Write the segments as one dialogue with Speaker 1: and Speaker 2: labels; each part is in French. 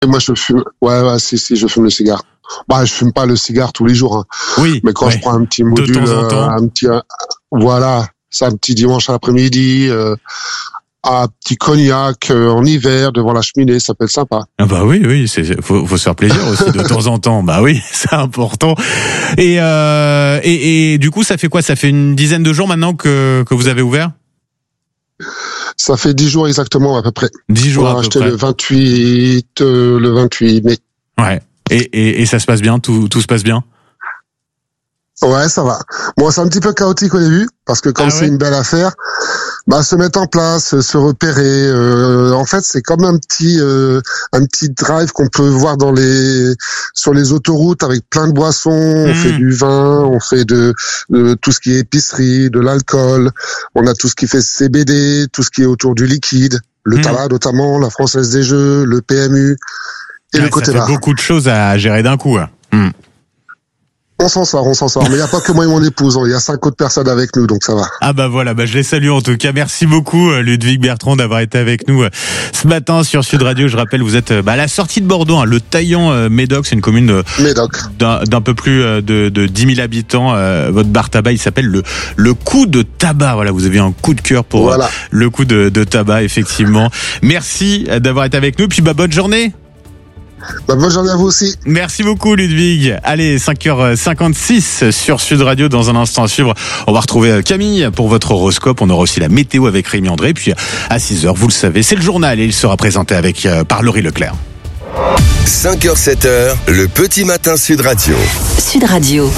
Speaker 1: moi, je fume. Ouais, si, je fume le cigare. Bah, je fume pas le cigare tous les jours, hein.
Speaker 2: Oui.
Speaker 1: Mais quand je prends un petit module,
Speaker 2: de temps en temps.
Speaker 1: Voilà, c'est un petit dimanche après-midi, un petit cognac en hiver devant la cheminée, ça peut être sympa.
Speaker 2: Ah bah oui, faut se faire plaisir aussi de temps en temps. Bah oui, c'est important. Et du coup, ça fait quoi? Ça fait une dizaine de jours maintenant que vous avez ouvert?
Speaker 1: Ça fait 10 jours exactement à peu près.
Speaker 2: 10 jours
Speaker 1: à peu près. Le 28 mai.
Speaker 2: Ouais. Et ça se passe bien, tout se passe bien?
Speaker 1: Ouais, ça va. Bon, c'est un petit peu chaotique au début, parce que comme c'est une belle affaire, bah, se mettre en place, se repérer, en fait, c'est comme un petit drive qu'on peut voir sur les autoroutes avec plein de boissons. On fait du vin, on fait de tout ce qui est épicerie, de l'alcool. On a tout ce qui fait CBD, tout ce qui est autour du liquide, le tabac notamment, la Française des Jeux, le PMU et le côté bar.
Speaker 2: Ça fait beaucoup de choses à gérer d'un coup.
Speaker 1: On s'en sort. Mais il n'y a pas que moi et mon épouse. Il y a 5 autres personnes avec nous, donc ça va.
Speaker 2: Ah bah voilà, je les salue en tout cas. Merci beaucoup Ludwig Bertrand d'avoir été avec nous ce matin sur Sud Radio. Je rappelle, vous êtes à la sortie de Bordeaux, le Taillan Médoc. C'est une commune d'un peu plus de 10 000 habitants. Votre bar tabac, il s'appelle le coup de tabac. Voilà, vous avez un coup de cœur pour le coup de tabac, effectivement. Merci d'avoir été avec nous. Puis bonne journée.
Speaker 1: Bonne journée à vous aussi.
Speaker 2: Merci beaucoup Ludwig. Allez, 5h56 sur Sud Radio. Dans un instant à suivre, on va retrouver Camille pour votre horoscope. On aura aussi la météo avec Rémi André. Puis à 6h, vous le savez, c'est le journal et il sera présenté par Laurie Leclerc.
Speaker 3: 5h, 7h, le petit matin Sud Radio.
Speaker 4: Sud Radio.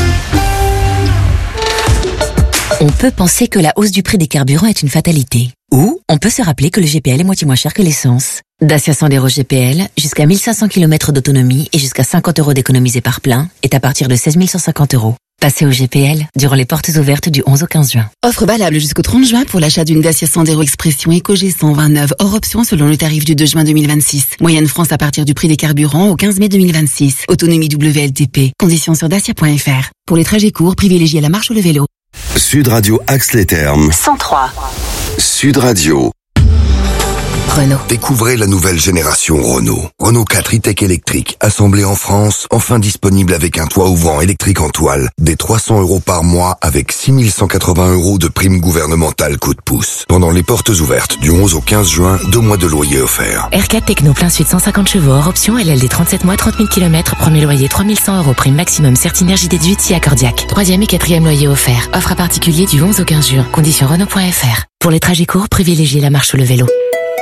Speaker 4: On peut penser que la hausse du prix des carburants est une fatalité. Ou on peut se rappeler que le GPL est moitié moins cher que l'essence. Dacia Sandero GPL, jusqu'à 1500 km d'autonomie et jusqu'à 50 € d'économisés par plein, est à partir de 16 150 €. Passez au GPL durant les portes ouvertes du 11 au 15 juin.
Speaker 5: Offre valable jusqu'au 30 juin pour l'achat d'une Dacia Sandero Expression EcoG 129 hors option selon le tarif du 2 juin 2026. Moyenne France à partir du prix des carburants au 15 mai 2026. Autonomie WLTP. Conditions sur dacia.fr. Pour les trajets courts, privilégiez la marche ou le vélo.
Speaker 3: Sud Radio axe les termes.
Speaker 4: 103.
Speaker 3: Sud Radio.
Speaker 4: Renault.
Speaker 3: Découvrez la nouvelle génération Renault. Renault 4 e-Tech électrique, assemblé en France, enfin disponible avec un toit ouvrant électrique en toile, des 300 € par mois avec 6 180 € de prime gouvernementale coup de pouce. Pendant les portes ouvertes du 11 au 15 juin, 2 mois de loyer offerts.
Speaker 4: R4 Techno plein sud 150 chevaux hors option, LLD 37 mois, 30 000 km, premier loyer 3100 €, prime maximum Certinergie déduite si accordiaque. 3e et 4e loyer offert. Offre à particulier du 11 au 15 juin. Conditions Renault.fr. Pour les trajets courts, privilégiez la marche ou le vélo.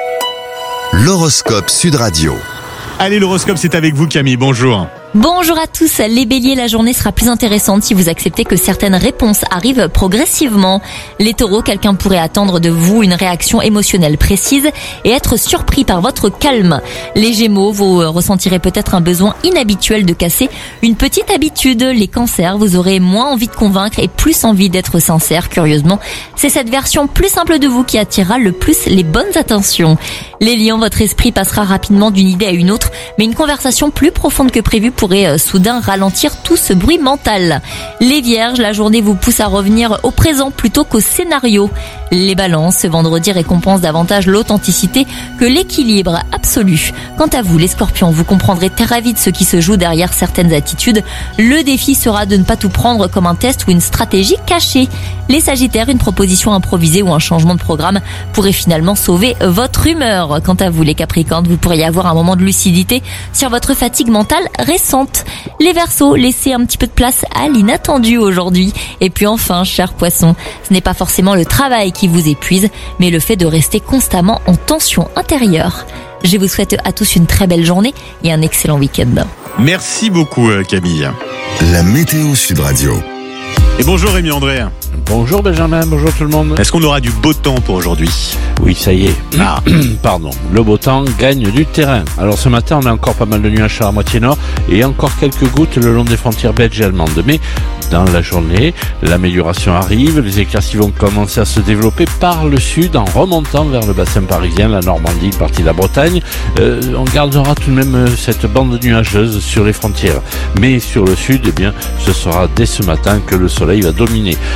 Speaker 3: L'horoscope Sud Radio.
Speaker 2: Allez, l'horoscope, c'est avec vous Camille, bonjour.
Speaker 6: Bonjour à tous, les béliers, la journée sera plus intéressante si vous acceptez que certaines réponses arrivent progressivement. Les taureaux, quelqu'un pourrait attendre de vous une réaction émotionnelle précise et être surpris par votre calme. Les gémeaux, vous ressentirez peut-être un besoin inhabituel de casser une petite habitude. Les cancers, vous aurez moins envie de convaincre et plus envie d'être sincère. Curieusement, c'est cette version plus simple de vous qui attirera le plus les bonnes attentions. Les lions, votre esprit passera rapidement d'une idée à une autre, mais une conversation plus profonde que prévu pourrait soudain ralentir tout ce bruit mental. Les vierges, la journée vous pousse à revenir au présent plutôt qu'au scénario. Les balances, ce vendredi récompense davantage l'authenticité que l'équilibre absolu. Quant à vous, les scorpions, vous comprendrez très vite ce qui se joue derrière certaines attitudes. Le défi sera de ne pas tout prendre comme un test ou une stratégie cachée. Les sagittaires, une proposition improvisée ou un changement de programme pourrait finalement sauver votre humeur. Quant à vous, les capricornes, vous pourriez avoir un moment de lucidité sur votre fatigue mentale récente. Les verseaux, laissez un petit peu de place à l'inattendu aujourd'hui. Et puis enfin, chers poissons, ce n'est pas forcément le travail qui vous épuise, mais le fait de rester constamment en tension intérieure. Je vous souhaite à tous une très belle journée et un excellent week-end.
Speaker 2: Merci beaucoup Camille.
Speaker 3: La météo Sud Radio.
Speaker 2: Et bonjour Rémi André.
Speaker 7: Bonjour Benjamin, bonjour tout le monde.
Speaker 2: Est-ce qu'on aura du beau temps pour aujourd'hui ?
Speaker 7: Oui, ça y est. Pardon. Le beau temps gagne du terrain. Alors ce matin, on a encore pas mal de nuages sur la moitié nord et encore quelques gouttes le long des frontières belges et allemandes. Mais dans la journée, l'amélioration arrive. Les éclaircies vont commencer à se développer par le sud en remontant vers le bassin parisien, la Normandie, une partie de la Bretagne. On gardera tout de même cette bande nuageuse sur les frontières. Mais sur le sud, eh bien, ce sera dès ce matin que le soleil va dominer. Alors,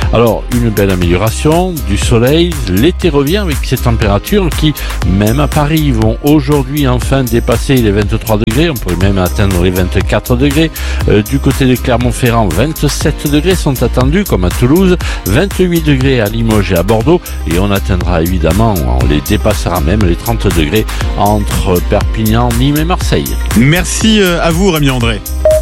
Speaker 7: une belle amélioration, du soleil, l'été revient avec ces températures qui, même à Paris, vont aujourd'hui enfin dépasser les 23 degrés, on pourrait même atteindre les 24 degrés. Du côté de Clermont-Ferrand, 27 degrés sont attendus, comme à Toulouse, 28 degrés à Limoges et à Bordeaux, et on atteindra évidemment, on les dépassera même les 30 degrés entre Perpignan, Nîmes et Marseille.
Speaker 2: Merci à vous, Rémi André.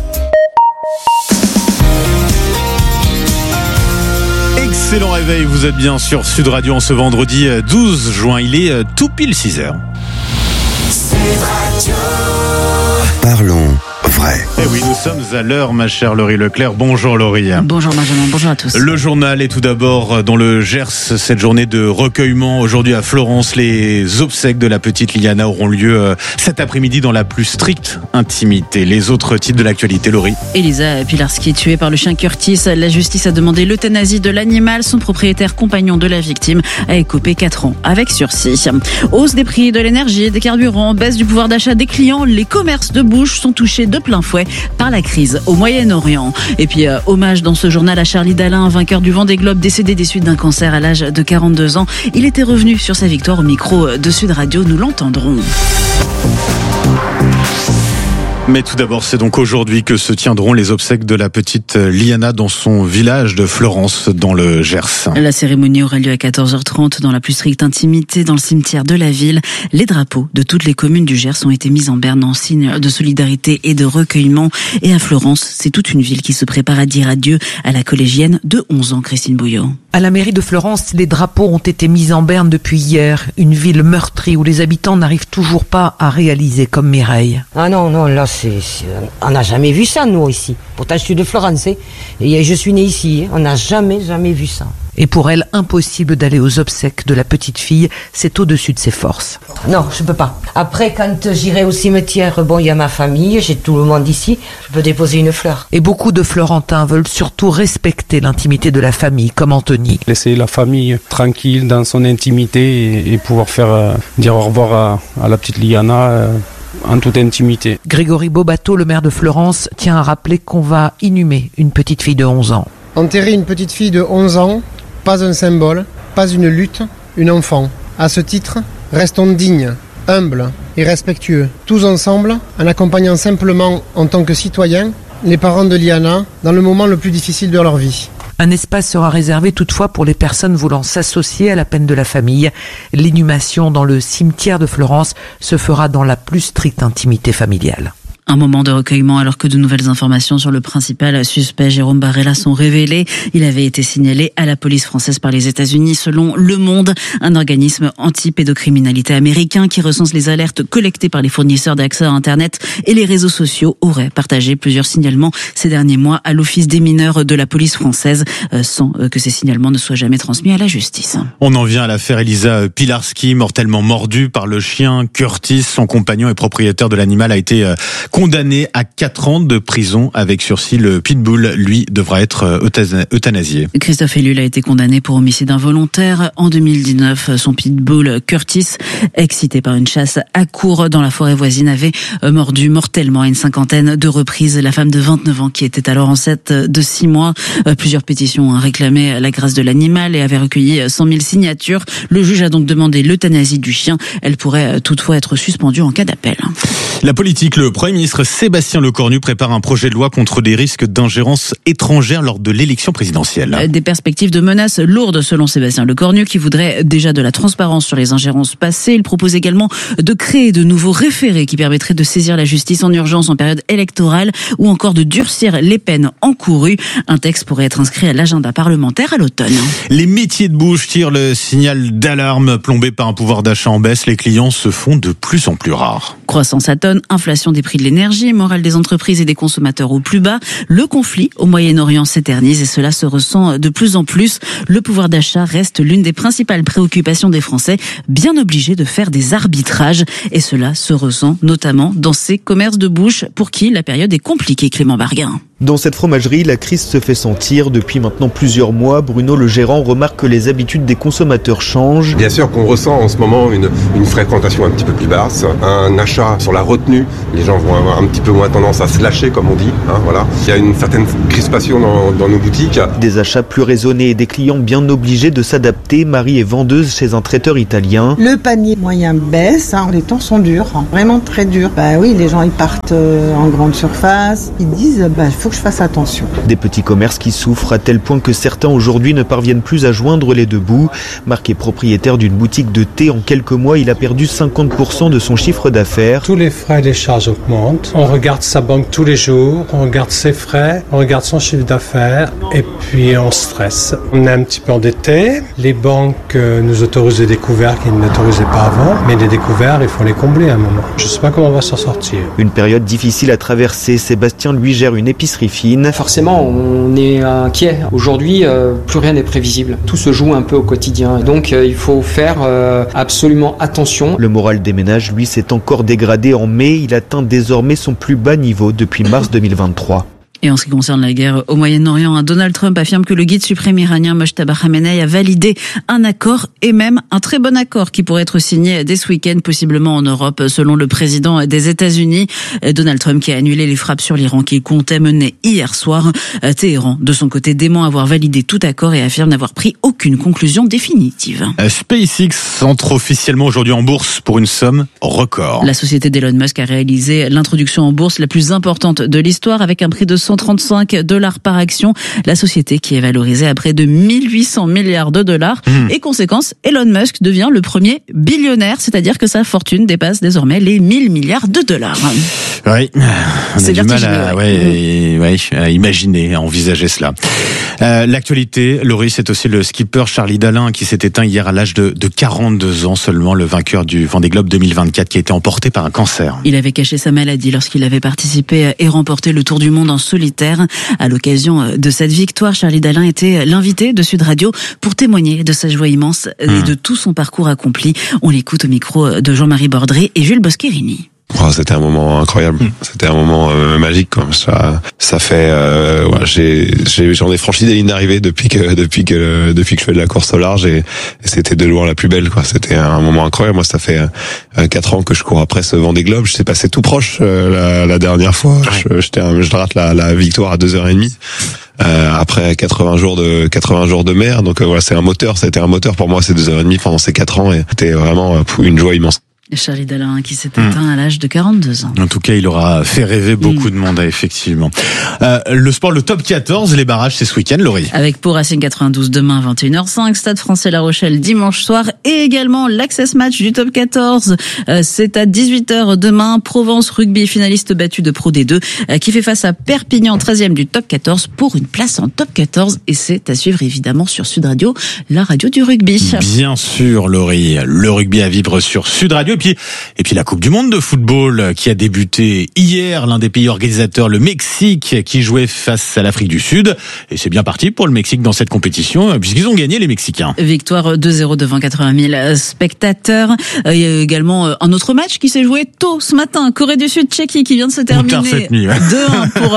Speaker 2: Excellent réveil, vous êtes bien sur Sud Radio en ce vendredi 12 juin, il est tout pile 6h.
Speaker 3: Sud Radio. Parlons vrai.
Speaker 2: Eh oui, nous sommes à l'heure, ma chère Laurie Leclerc. Bonjour Laurie.
Speaker 8: Bonjour Benjamin, bonjour à tous.
Speaker 2: Le journal est tout d'abord dans le Gers, cette journée de recueillement. Aujourd'hui à Florence, les obsèques de la petite Liana auront lieu cet après-midi dans la plus stricte intimité. Les autres titres de l'actualité, Laurie.
Speaker 8: Elisa Pilarski, tuée par le chien Curtis. La justice a demandé l'euthanasie de l'animal. Son propriétaire compagnon de la victime a écopé 4 ans avec sursis. Hausse des prix de l'énergie, des carburants, baisse du pouvoir d'achat des clients. Les commerces de bouche sont touchés de plein fouet par la crise au Moyen-Orient. Et puis, hommage dans ce journal à Charlie Dalin, vainqueur du Vendée Globe, décédé des suites d'un cancer à l'âge de 42 ans. Il était revenu sur sa victoire au micro de Sud Radio. Nous l'entendrons.
Speaker 2: Mais tout d'abord, c'est donc aujourd'hui que se tiendront les obsèques de la petite Liana dans son village de Florence, dans le Gers.
Speaker 8: La cérémonie aura lieu à 14h30 dans la plus stricte intimité dans le cimetière de la ville. Les drapeaux de toutes les communes du Gers ont été mis en berne en signe de solidarité et de recueillement. Et à Florence, c'est toute une ville qui se prépare à dire adieu à la collégienne de 11 ans, Christine Bouillot.
Speaker 9: À la mairie de Florence, les drapeaux ont été mis en berne depuis hier. Une ville meurtrie où les habitants n'arrivent toujours pas à réaliser comme Mireille.
Speaker 10: Ah non, là, on n'a jamais vu ça, nous, ici. Pourtant, je suis de Florence, et je suis née ici. On n'a jamais vu ça.
Speaker 9: Et pour elle, impossible d'aller aux obsèques de la petite fille. C'est au-dessus de ses forces.
Speaker 10: Non, je peux pas. Après, quand j'irai au cimetière, il y a ma famille, j'ai tout le monde ici. Je peux déposer une fleur.
Speaker 9: Et beaucoup de Florentins veulent surtout respecter l'intimité de la famille, comme Anthony.
Speaker 11: Laisser la famille tranquille dans son intimité et pouvoir faire dire au revoir à la petite Liana en toute intimité.
Speaker 9: Grégory Bobato, le maire de Florence, tient à rappeler qu'on va inhumer une petite fille de 11 ans.
Speaker 12: Enterrer une petite fille de 11 ans, pas un symbole, pas une lutte, une enfant. À ce titre, restons dignes, humbles et respectueux, tous ensemble, en accompagnant simplement, en tant que citoyens, les parents de Liana dans le moment le plus difficile de leur vie.
Speaker 9: Un espace sera réservé toutefois pour les personnes voulant s'associer à la peine de la famille. L'inhumation dans le cimetière de Florence se fera dans la plus stricte intimité familiale.
Speaker 8: Un moment de recueillement alors que de nouvelles informations sur le principal suspect Jérôme Barella sont révélées. Il avait été signalé à la police française par les États-Unis selon Le Monde, un organisme anti-pédocriminalité américain qui recense les alertes collectées par les fournisseurs d'accès à Internet et les réseaux sociaux aurait partagé plusieurs signalements ces derniers mois à l'Office des mineurs de la police française sans que ces signalements ne soient jamais transmis à la justice.
Speaker 2: On en vient à l'affaire Elisa Pilarski, mortellement mordue par le chien Curtis. Son compagnon et propriétaire de l'animal a été condamné à 4 ans de prison avec sursis. Le pitbull, lui, devra être euthanasié.
Speaker 8: Christophe Ellul a été condamné pour homicide involontaire. En 2019, son pitbull Curtis, excité par une chasse à courre dans la forêt voisine, avait mordu mortellement à une 50aine de reprises la femme de 29 ans qui était alors enceinte de 6 mois. Plusieurs pétitions ont réclamé la grâce de l'animal et avaient recueilli 100 000 signatures. Le juge a donc demandé l'euthanasie du chien. Elle pourrait toutefois être suspendue en cas d'appel.
Speaker 2: La politique, le Premier ministre Sébastien Lecornu prépare un projet de loi contre des risques d'ingérence étrangère lors de l'élection présidentielle.
Speaker 8: Des perspectives de menaces lourdes selon Sébastien Lecornu qui voudrait déjà de la transparence sur les ingérences passées. Il propose également de créer de nouveaux référés qui permettraient de saisir la justice en urgence en période électorale ou encore de durcir les peines encourues. Un texte pourrait être inscrit à l'agenda parlementaire à l'automne.
Speaker 2: Les métiers de bouche tirent le signal d'alarme. Plombés par un pouvoir d'achat en baisse, les clients se font de plus en plus rares.
Speaker 8: Croissance à tonne, inflation des prix de l'énergie, morale des entreprises et des consommateurs au plus bas. Le conflit au Moyen-Orient s'éternise et cela se ressent de plus en plus. Le pouvoir d'achat reste l'une des principales préoccupations des Français, bien obligés de faire des arbitrages. Et cela se ressent notamment dans ces commerces de bouche pour qui la période est compliquée, Clément Barguin.
Speaker 13: Dans cette fromagerie, la crise se fait sentir. Depuis maintenant plusieurs mois, Bruno le gérant remarque que les habitudes des consommateurs changent.
Speaker 14: Bien sûr qu'on ressent en ce moment une fréquentation un petit peu plus basse, un achat sur la retenue. Les gens vont avoir un petit peu moins tendance à se lâcher, comme on dit. Voilà. Il y a une certaine crispation dans nos boutiques.
Speaker 13: Des achats plus raisonnés et des clients bien obligés de s'adapter. Marie est vendeuse chez un traiteur italien.
Speaker 15: Le panier moyen baisse, les temps sont durs, vraiment très durs. Oui, les gens ils partent en grande surface, ils disent faut que je fasse attention.
Speaker 13: Des petits commerces qui souffrent à tel point que certains aujourd'hui ne parviennent plus à joindre les deux bouts. Marc est propriétaire d'une boutique de thé. En quelques mois, il a perdu 50% de son chiffre d'affaires.
Speaker 16: Tous les frais et les charges augmentent. On regarde sa banque tous les jours, on regarde ses frais, on regarde son chiffre d'affaires et puis on stresse. On est un petit peu endetté. Les banques nous autorisent des découverts qu'ils n'autorisaient pas avant, mais les découverts, il faut les combler à un moment. Je ne sais pas comment on va s'en sortir.
Speaker 13: Une période difficile à traverser. Sébastien, lui, gère une épicerie fine.
Speaker 17: Forcément, on est inquiet. Aujourd'hui, plus rien n'est prévisible. Tout se joue un peu au quotidien. Donc, il faut faire absolument attention.
Speaker 13: Le moral des ménages, lui, s'est encore dégradé en mai. Il atteint désormais son plus bas niveau depuis mars 2023.
Speaker 8: Et en ce qui concerne la guerre au Moyen-Orient, Donald Trump affirme que le guide suprême iranien Mojtaba Khamenei a validé un accord, et même un très bon accord, qui pourrait être signé dès ce week-end, possiblement en Europe, selon le président des États-Unis. Donald Trump qui a annulé les frappes sur l'Iran qu'il comptait mener hier soir. Téhéran, de son côté, dément avoir validé tout accord et affirme n'avoir pris aucune conclusion définitive.
Speaker 2: SpaceX entre officiellement aujourd'hui en bourse pour une somme record.
Speaker 8: La société d'Elon Musk a réalisé l'introduction en bourse la plus importante de l'histoire avec un prix de $135 par action. La société qui est valorisée à près de 1800 milliards de dollars. Et conséquence, Elon Musk devient le premier billionnaire, c'est-à-dire que sa fortune dépasse désormais les 1000 milliards de dollars.
Speaker 2: Oui, on a du mal à imaginer, à envisager cela. L'actualité, Laurie, c'est aussi le skipper Charlie Dalin qui s'est éteint hier à l'âge de 42 ans seulement, le vainqueur du Vendée Globe 2024 qui a été emporté par un cancer.
Speaker 8: Il avait caché sa maladie lorsqu'il avait participé et remporté le Tour du Monde en solitaire. À l'occasion de cette victoire, Charlie Dalin était l'invité de Sud Radio pour témoigner de sa joie immense et de tout son parcours accompli. On l'écoute au micro de Jean-Marie Bordré et Jules Bosquerini.
Speaker 18: C'était un moment incroyable. C'était un moment magique, quoi. Ça fait, j'en ai franchi des lignes d'arrivée depuis que je fais de la course au large et c'était de loin la plus belle, quoi. C'était un moment incroyable. Moi, ça fait 4 ans que je cours après ce Vendée Globe. Je t'ai passé tout proche la dernière fois. Je rate la victoire à 2h30. Après 80 jours de mer. Donc voilà, c'est un moteur. Ça a été un moteur pour moi ces 2h30 pendant ces 4 ans et c'était vraiment une joie immense.
Speaker 8: Charlie Dalin qui s'est éteint à l'âge de 42 ans.
Speaker 2: En tout cas, il aura fait rêver beaucoup de monde, effectivement. Le sport, le top 14, les barrages, c'est ce week-end, Laurie.
Speaker 8: Avec Pau Racing 92 demain 21h05, Stade Français La Rochelle dimanche soir et également l'access match du top 14. C'est à 18h demain, Provence Rugby, finaliste battu de Pro D2, qui fait face à Perpignan, 13e du top 14 pour une place en top 14 et c'est à suivre évidemment sur Sud Radio, la radio du rugby.
Speaker 2: Bien sûr, Laurie, le rugby à vivre sur Sud Radio. Et puis la Coupe du Monde de football qui a débuté hier, l'un des pays organisateurs, le Mexique, qui jouait face à l'Afrique du Sud. Et c'est bien parti pour le Mexique dans cette compétition, puisqu'ils ont gagné, les Mexicains.
Speaker 8: Victoire 2-0 devant 80 000 spectateurs. Il y a également un autre match qui s'est joué tôt ce matin. Corée du Sud, Tchéquie, qui vient de se terminer. 2-1 pour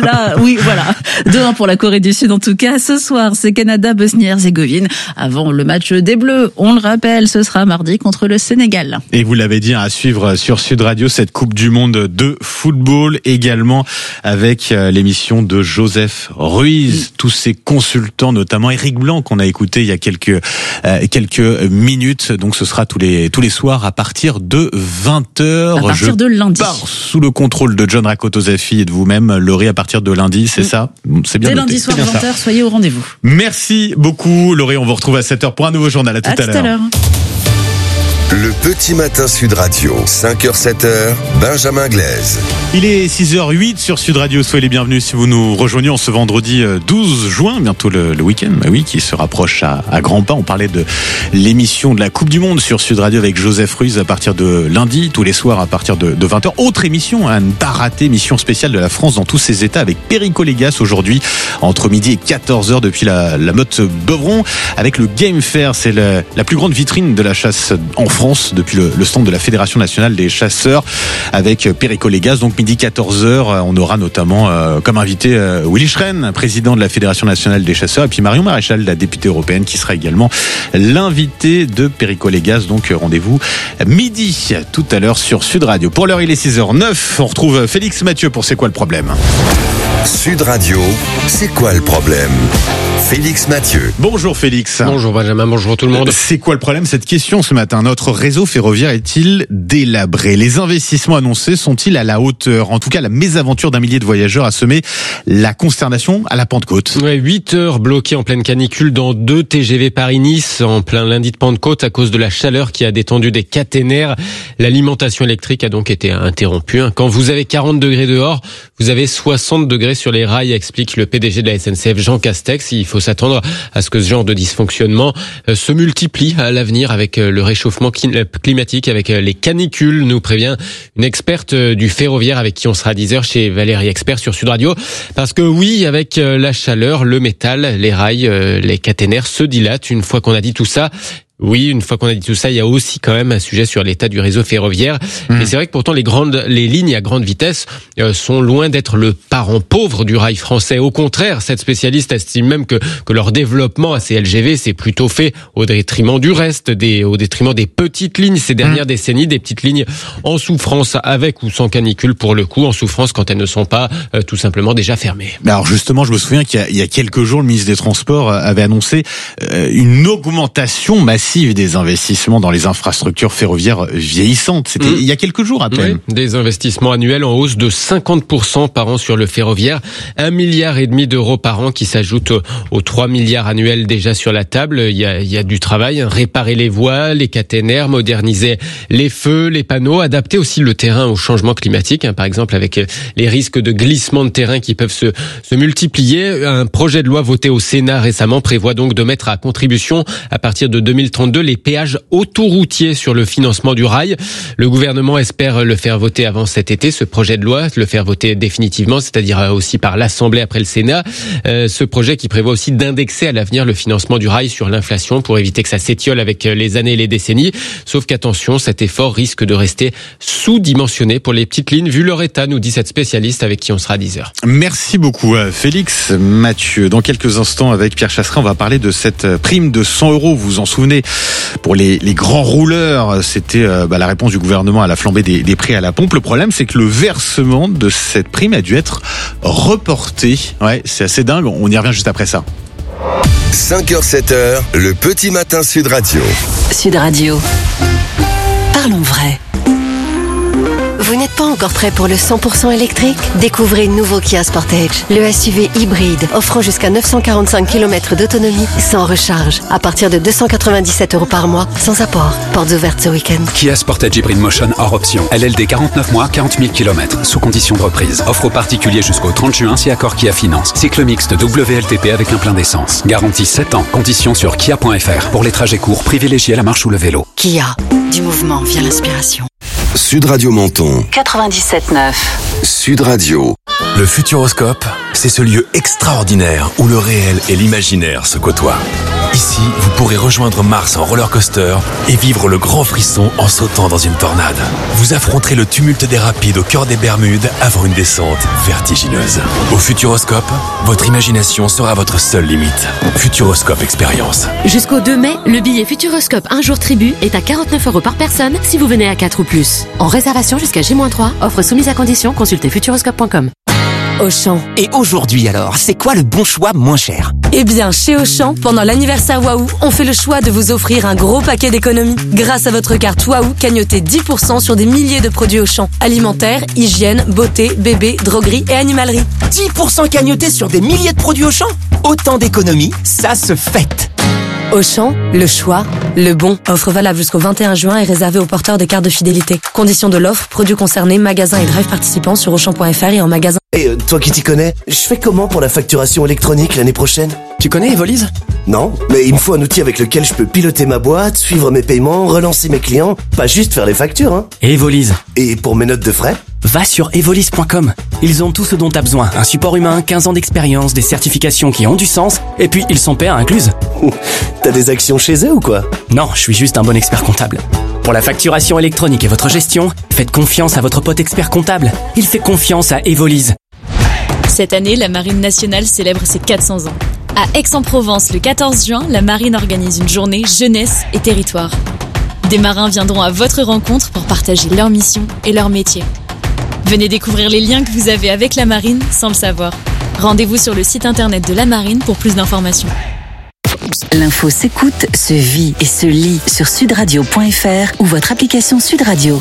Speaker 8: 2-1 pour la Corée du Sud en tout cas. Ce soir, c'est Canada, Bosnie-Herzégovine. Avant le match des Bleus, on le rappelle, ce sera mardi contre le Sénégal.
Speaker 2: Et vous l'avez dit, à suivre sur Sud Radio cette Coupe du Monde de football, également avec l'émission de Joseph Ruiz, tous ces consultants, notamment Éric Blanc qu'on a écouté il y a quelques minutes. Donc ce sera tous les soirs à partir de 20h.
Speaker 8: À partir de lundi.
Speaker 2: Sous le contrôle de John Rakotozafi et de vous-même, Laurie, à partir de lundi, c'est ça? C'est bien.
Speaker 8: Dès lundi soir 20h, soyez au rendez-vous.
Speaker 2: Merci beaucoup, Laurie. On vous retrouve à 7h pour un nouveau journal. À tout à l'heure.
Speaker 3: Le petit matin Sud Radio, 5h, 7h, Benjamin Glaise.
Speaker 2: Il est 6h08 sur Sud Radio, soyez les bienvenus si vous nous rejoignez en ce vendredi 12 juin, bientôt le week-end, qui se rapproche à grands pas. On parlait de l'émission de la Coupe du Monde sur Sud Radio avec Joseph Ruiz à partir de lundi, tous les soirs à partir de 20h. Autre émission, à ne pas rater, émission spéciale de la France dans tous ses états avec Perico Légas aujourd'hui, entre midi et 14h depuis la Motte Beuvron, avec le Game Fair. C'est la plus grande vitrine de la chasse en France depuis le stand de la Fédération nationale des chasseurs avec Perico Légas. Donc midi 14h, on aura notamment comme invité Willy Schren, président de la Fédération nationale des chasseurs, et puis Marion Maréchal, la députée européenne, qui sera également l'invité de Perico Légas. Donc rendez-vous midi tout à l'heure sur Sud Radio. Pour l'heure, il est 6h09. On retrouve Félix Mathieu pour C'est quoi le problème ?
Speaker 3: Sud Radio, c'est quoi le problème ? Félix Mathieu.
Speaker 2: Bonjour Félix.
Speaker 19: Bonjour Benjamin, bonjour tout le monde.
Speaker 2: C'est quoi le problème ? Cette question ce matin. Notre réseau ferroviaire est-il délabré ? Les investissements annoncés sont-ils à la hauteur ? En tout cas, la mésaventure d'un millier de voyageurs a semé la consternation à la Pentecôte.
Speaker 19: Ouais, 8 heures bloquées en pleine canicule dans 2 TGV Paris-Nice en plein lundi de Pentecôte à cause de la chaleur qui a détendu des caténaires. L'alimentation électrique a donc été interrompue. Quand vous avez 40 degrés dehors, vous avez 60 degrés sur les rails, explique le PDG de la SNCF Jean Castex. Il faut s'attendre à ce que ce genre de dysfonctionnement se multiplie à l'avenir avec le réchauffement climatique, avec les canicules, nous prévient une experte du ferroviaire avec qui on sera à 10h chez Valérie Expert sur Sud Radio. Parce que oui, avec la chaleur, le métal, les rails, les caténaires se dilatent. Une fois qu'on a dit tout ça, il y a aussi quand même un sujet sur l'état du réseau ferroviaire. Et c'est vrai que pourtant les lignes à grande vitesse sont loin d'être le parent pauvre du rail français. Au contraire, cette spécialiste estime même que leur développement à ces LGV s'est plutôt fait au détriment du reste, au détriment des petites lignes ces dernières décennies, des petites lignes en souffrance avec ou sans canicule pour le coup, en souffrance quand elles ne sont pas tout simplement déjà fermées.
Speaker 2: Alors justement, je me souviens qu'il y a quelques jours, le ministre des Transports avait annoncé une augmentation massive des investissements dans les infrastructures ferroviaires vieillissantes. C'était il y a quelques jours à peine.
Speaker 19: Oui, des investissements annuels en hausse de 50% par an sur le ferroviaire. 1,5 milliard d'euros par an qui s'ajoutent aux 3 milliards annuels déjà sur la table. Il y a du travail. Réparer les voies, les caténaires, moderniser les feux, les panneaux, adapter aussi le terrain au changement climatique. Par exemple, avec les risques de glissement de terrain qui peuvent se multiplier. Un projet de loi voté au Sénat récemment prévoit donc de mettre à contribution à partir de 2032 les péages autoroutiers sur le financement du rail. Le gouvernement espère le faire voter avant cet été, ce projet de loi, le faire voter définitivement, c'est-à-dire aussi par l'Assemblée après le Sénat. Ce projet qui prévoit aussi d'indexer à l'avenir le financement du rail sur l'inflation pour éviter que ça s'étiole avec les années et les décennies. Sauf qu'attention, cet effort risque de rester sous-dimensionné pour les petites lignes, vu leur état, nous dit cette spécialiste avec qui on sera à 10h.
Speaker 2: Merci beaucoup Félix Mathieu. Dans quelques instants avec Pierre Chasseret, on va parler de cette prime de 100 €. Vous vous en souvenez, pour les grands rouleurs, c'était la réponse du gouvernement à la flambée des prix à la pompe. Le problème, c'est que le versement de cette prime a dû être reporté. Ouais, c'est assez dingue. On y revient juste après ça.
Speaker 3: 5h, 7h, le petit matin Sud Radio.
Speaker 4: Sud Radio. Parlons vrai. Vous n'êtes pas encore prêt pour le 100% électrique ? Découvrez le nouveau Kia Sportage, le SUV hybride offrant jusqu'à 945 km d'autonomie sans recharge, à partir de 297 € par mois, sans apport. Portes ouvertes ce week-end.
Speaker 20: Kia Sportage Hybrid Motion hors option. LLD 49 mois, 40 000 km, sous condition de reprise. Offre aux particuliers jusqu'au 30 juin si accord Kia Finance. Cycle mixte WLTP avec un plein d'essence. Garantie 7 ans. Conditions sur kia.fr. Pour les trajets courts, privilégiez la marche ou le vélo.
Speaker 4: Kia, du mouvement vient l'inspiration.
Speaker 3: Sud Radio Menton
Speaker 4: 97.9.
Speaker 3: Sud Radio.
Speaker 21: Le Futuroscope, c'est ce lieu extraordinaire où le réel et l'imaginaire se côtoient. Ici, vous pourrez rejoindre Mars en roller coaster et vivre le grand frisson en sautant dans une tornade. Vous affronterez le tumulte des rapides au cœur des Bermudes avant une descente vertigineuse. Au Futuroscope, votre imagination sera votre seule limite. Futuroscope Expérience.
Speaker 22: Jusqu'au 2 mai, le billet Futuroscope un jour tribu est à 49 € par personne si vous venez à 4 ou plus. En réservation jusqu'à J-3, offre soumise à condition, consultez futuroscope.com.
Speaker 23: Auchan. Et aujourd'hui alors, c'est quoi le bon choix moins cher ?
Speaker 22: Eh bien, chez Auchan, pendant l'anniversaire Waouh, on fait le choix de vous offrir un gros paquet d'économies. Grâce à votre carte Waouh, cagnotez 10% sur des milliers de produits Auchan. Alimentaire, hygiène, beauté, bébé, droguerie et animalerie.
Speaker 23: 10% cagnotés sur des milliers de produits Auchan ? Autant d'économies, ça se fête.
Speaker 22: Auchan, le choix, le bon. Offre valable jusqu'au 21 juin et réservée aux porteurs des cartes de fidélité. Conditions de l'offre, produits concernés, magasins et drive participants sur Auchan.fr et en magasin.
Speaker 24: Et toi qui t'y connais, je fais comment pour la facturation électronique l'année prochaine ?
Speaker 23: Tu connais Evolise ?
Speaker 24: Non, mais il me faut un outil avec lequel je peux piloter ma boîte, suivre mes paiements, relancer mes clients, pas juste faire les factures, hein.
Speaker 23: Evolise.
Speaker 24: Et pour mes notes de frais ?
Speaker 23: Va sur evolise.com. Ils ont tout ce dont t'as besoin. Un support humain, 15 ans d'expérience, des certifications qui ont du sens, et puis ils sont PA incluses.
Speaker 24: T'as des actions chez eux ou quoi ?
Speaker 23: Non, je suis juste un bon expert comptable. Pour la facturation électronique et votre gestion, faites confiance à votre pote expert comptable. Il fait confiance à Evolise.
Speaker 1: Cette année, la Marine nationale célèbre ses 400 ans. À Aix-en-Provence, le 14 juin, la Marine organise une journée jeunesse et territoire. Des marins viendront à votre rencontre pour partager leur mission et leur métier. Venez découvrir les liens que vous avez avec la Marine sans le savoir. Rendez-vous sur le site internet de la Marine pour plus d'informations.
Speaker 4: L'info s'écoute, se vit et se lit sur sudradio.fr ou votre application Sud Radio.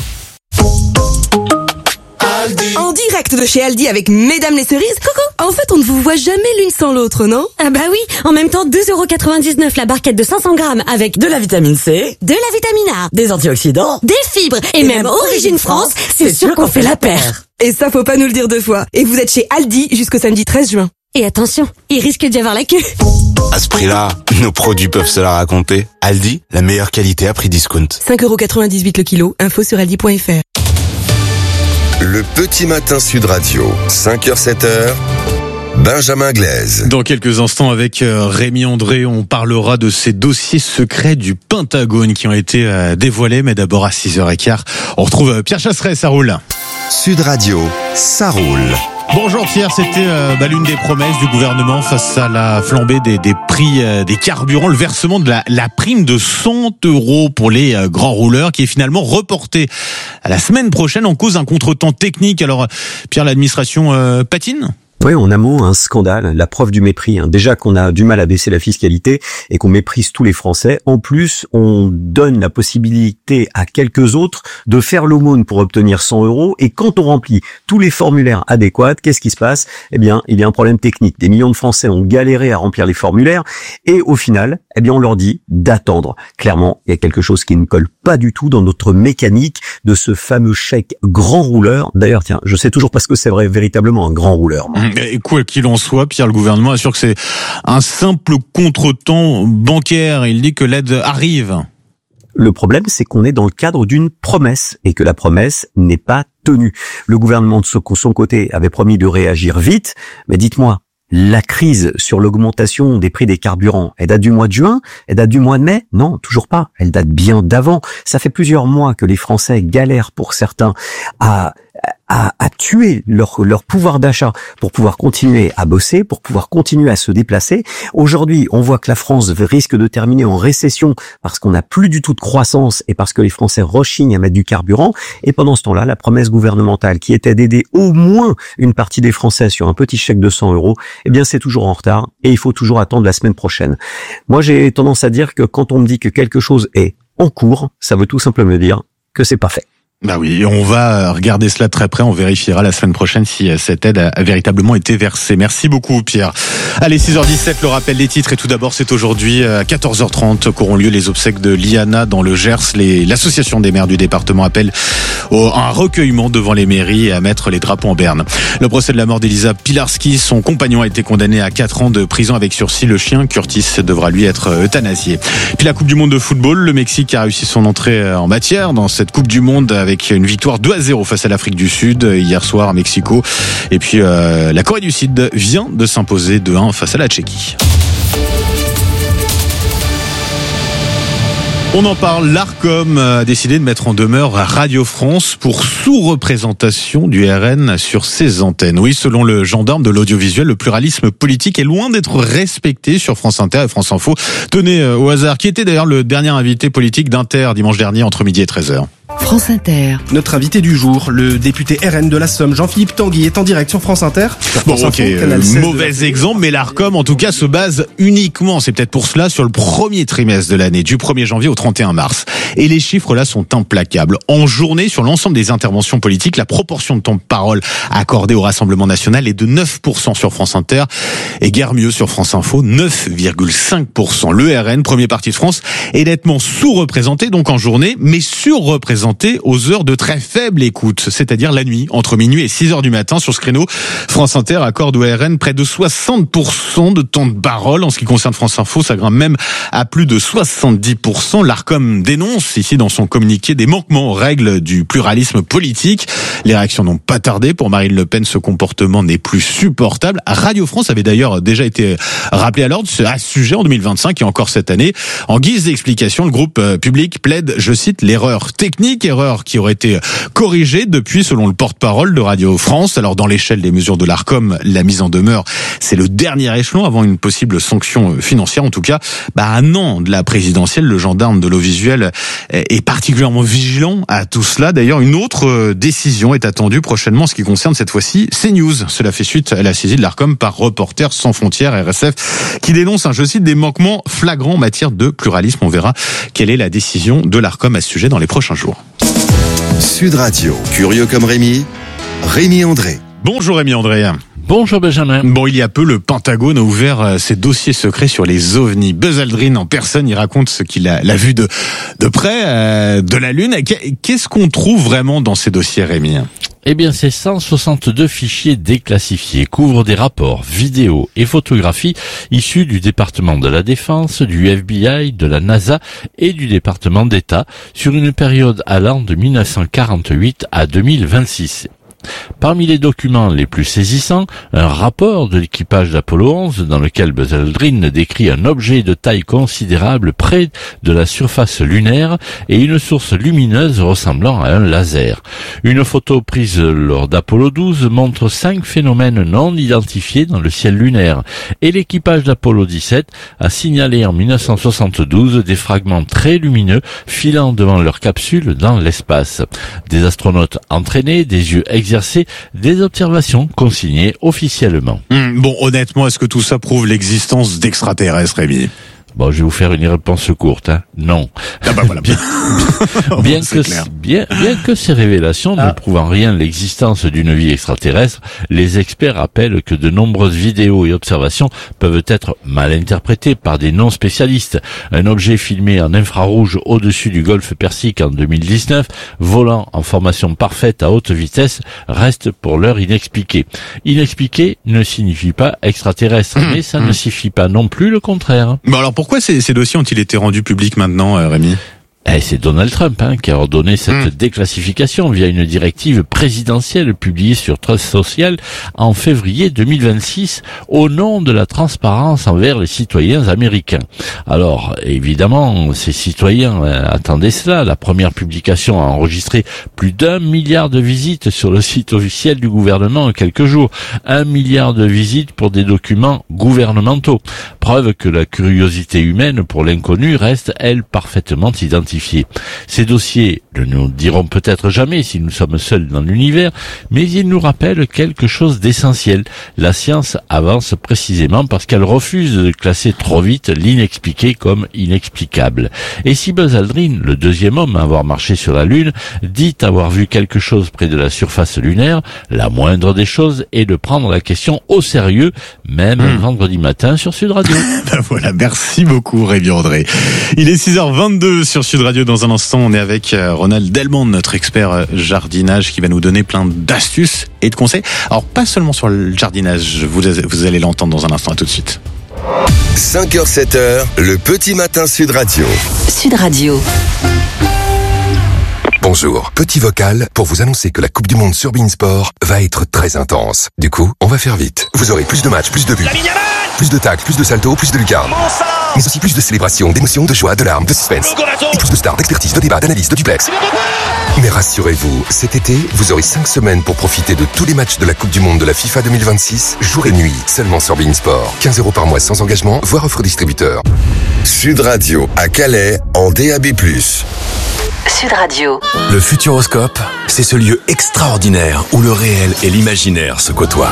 Speaker 5: En direct de chez Aldi avec Mesdames les cerises. Coucou. En fait, on ne vous voit jamais l'une sans l'autre, non?
Speaker 6: Ah bah oui. En même temps, 2,99€ la barquette de 500 grammes avec
Speaker 5: de la vitamine C,
Speaker 6: de la vitamine A,
Speaker 5: des antioxydants,
Speaker 6: des fibres et même Origine France. C'est sûr qu'on fait la paire.
Speaker 5: Et ça, faut pas nous le dire deux fois. Et vous êtes chez Aldi jusqu'au samedi 13 juin.
Speaker 6: Et attention, il risque d'y avoir la queue.
Speaker 7: À ce prix-là, nos produits peuvent se la raconter. Aldi, la meilleure qualité à prix discount.
Speaker 5: 5,98€ le kilo. Info sur aldi.fr.
Speaker 3: Le petit matin Sud Radio, 5h, 7h, Benjamin Glaise.
Speaker 2: Dans quelques instants avec Rémi André, on parlera de ces dossiers secrets du Pentagone qui ont été dévoilés. Mais d'abord à 6h15, on retrouve Pierre Chasseret, ça roule.
Speaker 3: Sud Radio, ça roule.
Speaker 2: Bonjour Pierre, c'était l'une des promesses du gouvernement face à la flambée des prix des carburants, le versement de la prime de 100€ pour les grands rouleurs qui est finalement reporté à la semaine prochaine en cause d'un contretemps technique. Alors Pierre, l'administration patine ?
Speaker 25: Oui, en un mot, un scandale, la preuve du mépris. Déjà qu'on a du mal à baisser la fiscalité et qu'on méprise tous les Français. En plus, on donne la possibilité à quelques autres de faire l'aumône pour obtenir 100€. Et quand on remplit tous les formulaires adéquats, qu'est-ce qui se passe? Eh bien, il y a un problème technique. Des millions de Français ont galéré à remplir les formulaires et au final, eh bien, on leur dit d'attendre. Clairement, il y a quelque chose qui ne colle pas du tout dans notre mécanique de ce fameux chèque grand rouleur. D'ailleurs, tiens, je sais toujours pas ce que c'est véritablement un grand rouleur.
Speaker 2: Et quoi qu'il en soit, Pierre, le gouvernement assure que c'est un simple contretemps bancaire. Il dit que l'aide arrive.
Speaker 25: Le problème, c'est qu'on est dans le cadre d'une promesse et que la promesse n'est pas tenue. Le gouvernement de son côté avait promis de réagir vite, mais dites-moi, la crise sur l'augmentation des prix des carburants, elle date du mois de juin? Elle date du mois de mai? Non, toujours pas. Elle date bien d'avant. Ça fait plusieurs mois que les Français galèrent pour certains à tuer leur pouvoir d'achat pour pouvoir continuer à bosser, pour pouvoir continuer à se déplacer. Aujourd'hui, on voit que la France risque de terminer en récession parce qu'on n'a plus du tout de croissance et parce que les Français rechignent à mettre du carburant. Et pendant ce temps-là, la promesse gouvernementale qui était d'aider au moins une partie des Français sur un petit chèque de 100€, eh bien c'est toujours en retard et il faut toujours attendre la semaine prochaine. Moi, j'ai tendance à dire que quand on me dit que quelque chose est en cours, ça veut tout simplement dire que c'est pas fait.
Speaker 2: Bah oui, on va regarder cela de très près. On vérifiera la semaine prochaine si cette aide a véritablement été versée. Merci beaucoup, Pierre. Allez, 6h17, le rappel des titres. Et tout d'abord, c'est aujourd'hui à 14h30 qu'auront lieu les obsèques de Liana dans le Gers. L'association des maires du département appelle à un recueillement devant les mairies et à mettre les drapeaux en berne. Le procès de la mort d'Elisa Pilarski, son compagnon a été condamné à 4 ans de prison avec sursis. Le chien, Curtis, devra lui être euthanasié. Puis la Coupe du Monde de football, le Mexique a réussi son entrée en matière dans cette Coupe du Monde avec une victoire 2-0 face à l'Afrique du Sud hier soir à Mexico. Et puis la Corée du Sud vient de s'imposer 2-1 face à la Tchéquie. On en parle, l'Arcom a décidé de mettre en demeure Radio France pour sous-représentation du RN sur ses antennes. Oui, selon le gendarme de l'audiovisuel, le pluralisme politique est loin d'être respecté sur France Inter et France Info. Tenez au hasard, qui était d'ailleurs le dernier invité politique d'Inter dimanche dernier entre midi et 13h.
Speaker 4: France Inter.
Speaker 26: Notre invité du jour, le député RN de la Somme, Jean-Philippe Tanguy, est en direct sur France Inter.
Speaker 2: Bon, ok, mauvais exemple, mais l'Arcom, en tout cas, se base uniquement, c'est peut-être pour cela, sur le premier trimestre de l'année, du 1er janvier au 31 mars. Et les chiffres, là, sont implacables. En journée, sur l'ensemble des interventions politiques, la proportion de temps de parole accordée au Rassemblement National est de 9% sur France Inter, et guère mieux sur France Info, 9,5%. Le RN, premier parti de France, est nettement sous-représenté, donc en journée, mais surreprésenté présenté aux heures de très faible écoute, c'est-à-dire la nuit, entre minuit et 6h du matin. Sur ce créneau, France Inter accorde au RN près de 60% de temps de parole. En ce qui concerne France Info, ça grimpe même à plus de 70%. L'Arcom dénonce ici dans son communiqué des manquements aux règles du pluralisme politique. Les réactions n'ont pas tardé. Pour Marine Le Pen, ce comportement n'est plus supportable. Radio France avait d'ailleurs déjà été rappelé à l'ordre à ce sujet en 2025 et encore cette année. En guise d'explication, le groupe public plaide, je cite, l'erreur technique, erreur qui aurait été corrigée depuis, selon le porte-parole de Radio France. Alors dans l'échelle des mesures de l'Arcom, la mise en demeure, c'est le dernier échelon avant une possible sanction financière. En tout cas, à un an de la présidentielle, le gendarme de l'audiovisuel est particulièrement vigilant à tout cela. D'ailleurs, une autre décision est attendue prochainement en ce qui concerne cette fois-ci CNews. Cela fait suite à la saisie de l'Arcom par Reporters sans frontières, RSF, qui dénonce, je cite, des manquements flagrants en matière de pluralisme. On verra quelle est la décision de l'Arcom à ce sujet dans les prochains jours.
Speaker 3: Sud Radio, curieux comme Rémi André.
Speaker 2: Bonjour Rémi André.
Speaker 9: Bonjour Benjamin.
Speaker 2: Bon, il y a peu, le Pentagone a ouvert ses dossiers secrets sur les ovnis. Buzz Aldrin en personne, il raconte ce qu'il a vu de près de la Lune. Qu'est-ce qu'on trouve vraiment dans ces dossiers, Rémi ?
Speaker 9: Eh bien, ces 162 fichiers déclassifiés couvrent des rapports, vidéos et photographies issus du département de la Défense, du FBI, de la NASA et du département d'État sur une période allant de 1948 à 2026. Parmi les documents les plus saisissants, un rapport de l'équipage d'Apollo 11 dans lequel Buzz Aldrin décrit un objet de taille considérable près de la surface lunaire et une source lumineuse ressemblant à un laser. Une photo prise lors d'Apollo 12 montre 5 phénomènes non identifiés dans le ciel lunaire et l'équipage d'Apollo 17 a signalé en 1972 des fragments très lumineux filant devant leur capsule dans l'espace. Des astronautes entraînés, des yeux exercés, des observations consignées officiellement.
Speaker 2: Bon, honnêtement, est-ce que tout ça prouve l'existence d'extraterrestres, Rémi ?
Speaker 9: Bon, je vais vous faire une réponse courte, Non.
Speaker 2: Ah bah voilà.
Speaker 9: bien que ces révélations ne prouvent en rien l'existence d'une vie extraterrestre, les experts rappellent que de nombreuses vidéos et observations peuvent être mal interprétées par des non-spécialistes. Un objet filmé en infrarouge au-dessus du golfe Persique en 2019, volant en formation parfaite à haute vitesse, reste pour l'heure inexpliqué. Inexpliqué ne signifie pas extraterrestre, mais ça ne signifie pas non plus le contraire.
Speaker 2: Bon alors pourquoi ces dossiers ont-ils été rendus publics maintenant, Rémi ?
Speaker 9: C'est Donald Trump qui a ordonné cette déclassification via une directive présidentielle publiée sur Trust Social en février 2026 au nom de la transparence envers les citoyens américains. Alors, évidemment, ces citoyens attendaient cela. La première publication a enregistré plus d'1 milliard de visites sur le site officiel du gouvernement en quelques jours. 1 milliard de visites pour des documents gouvernementaux. Preuve que la curiosité humaine pour l'inconnu reste, elle, parfaitement identifiée. Ces dossiers ne nous diront peut-être jamais si nous sommes seuls dans l'univers, mais ils nous rappellent quelque chose d'essentiel. La science avance précisément parce qu'elle refuse de classer trop vite l'inexpliqué comme inexplicable. Et si Buzz Aldrin, le deuxième homme à avoir marché sur la Lune, dit avoir vu quelque chose près de la surface lunaire, la moindre des choses est de prendre la question au sérieux, même vendredi matin sur Sud Radio.
Speaker 2: Voilà, merci beaucoup Rémi André. Il est 6h22 sur Sud Radio. Dans un instant, on est avec Ronald Delmont, notre expert jardinage, qui va nous donner plein d'astuces et de conseils. Alors, pas seulement sur le jardinage, vous allez l'entendre dans un instant. À tout de suite.
Speaker 3: 5h, 7h, le petit matin Sud Radio.
Speaker 4: Sud Radio.
Speaker 3: Bonjour, petit vocal pour vous annoncer que la Coupe du Monde sur Beansport va être très intense. Du coup, on va faire vite. Vous aurez plus de matchs, plus de buts, plus de tacles, plus de saltos, plus de lucarnes. Mais aussi plus de célébrations, d'émotions, de joie, de larmes, de suspense. Et plus de stars, d'expertise, de débats, d'analyse, de duplex. Mais rassurez-vous, cet été, vous aurez 5 semaines pour profiter de tous les matchs de la Coupe du Monde de la FIFA 2026, jour et nuit, seulement sur Beansport. 15 € par mois sans engagement, voire offre distributeur. Sud Radio, à Calais, en DAB+.
Speaker 4: Sud Radio.
Speaker 21: Le Futuroscope, c'est ce lieu extraordinaire où le réel et l'imaginaire se côtoient.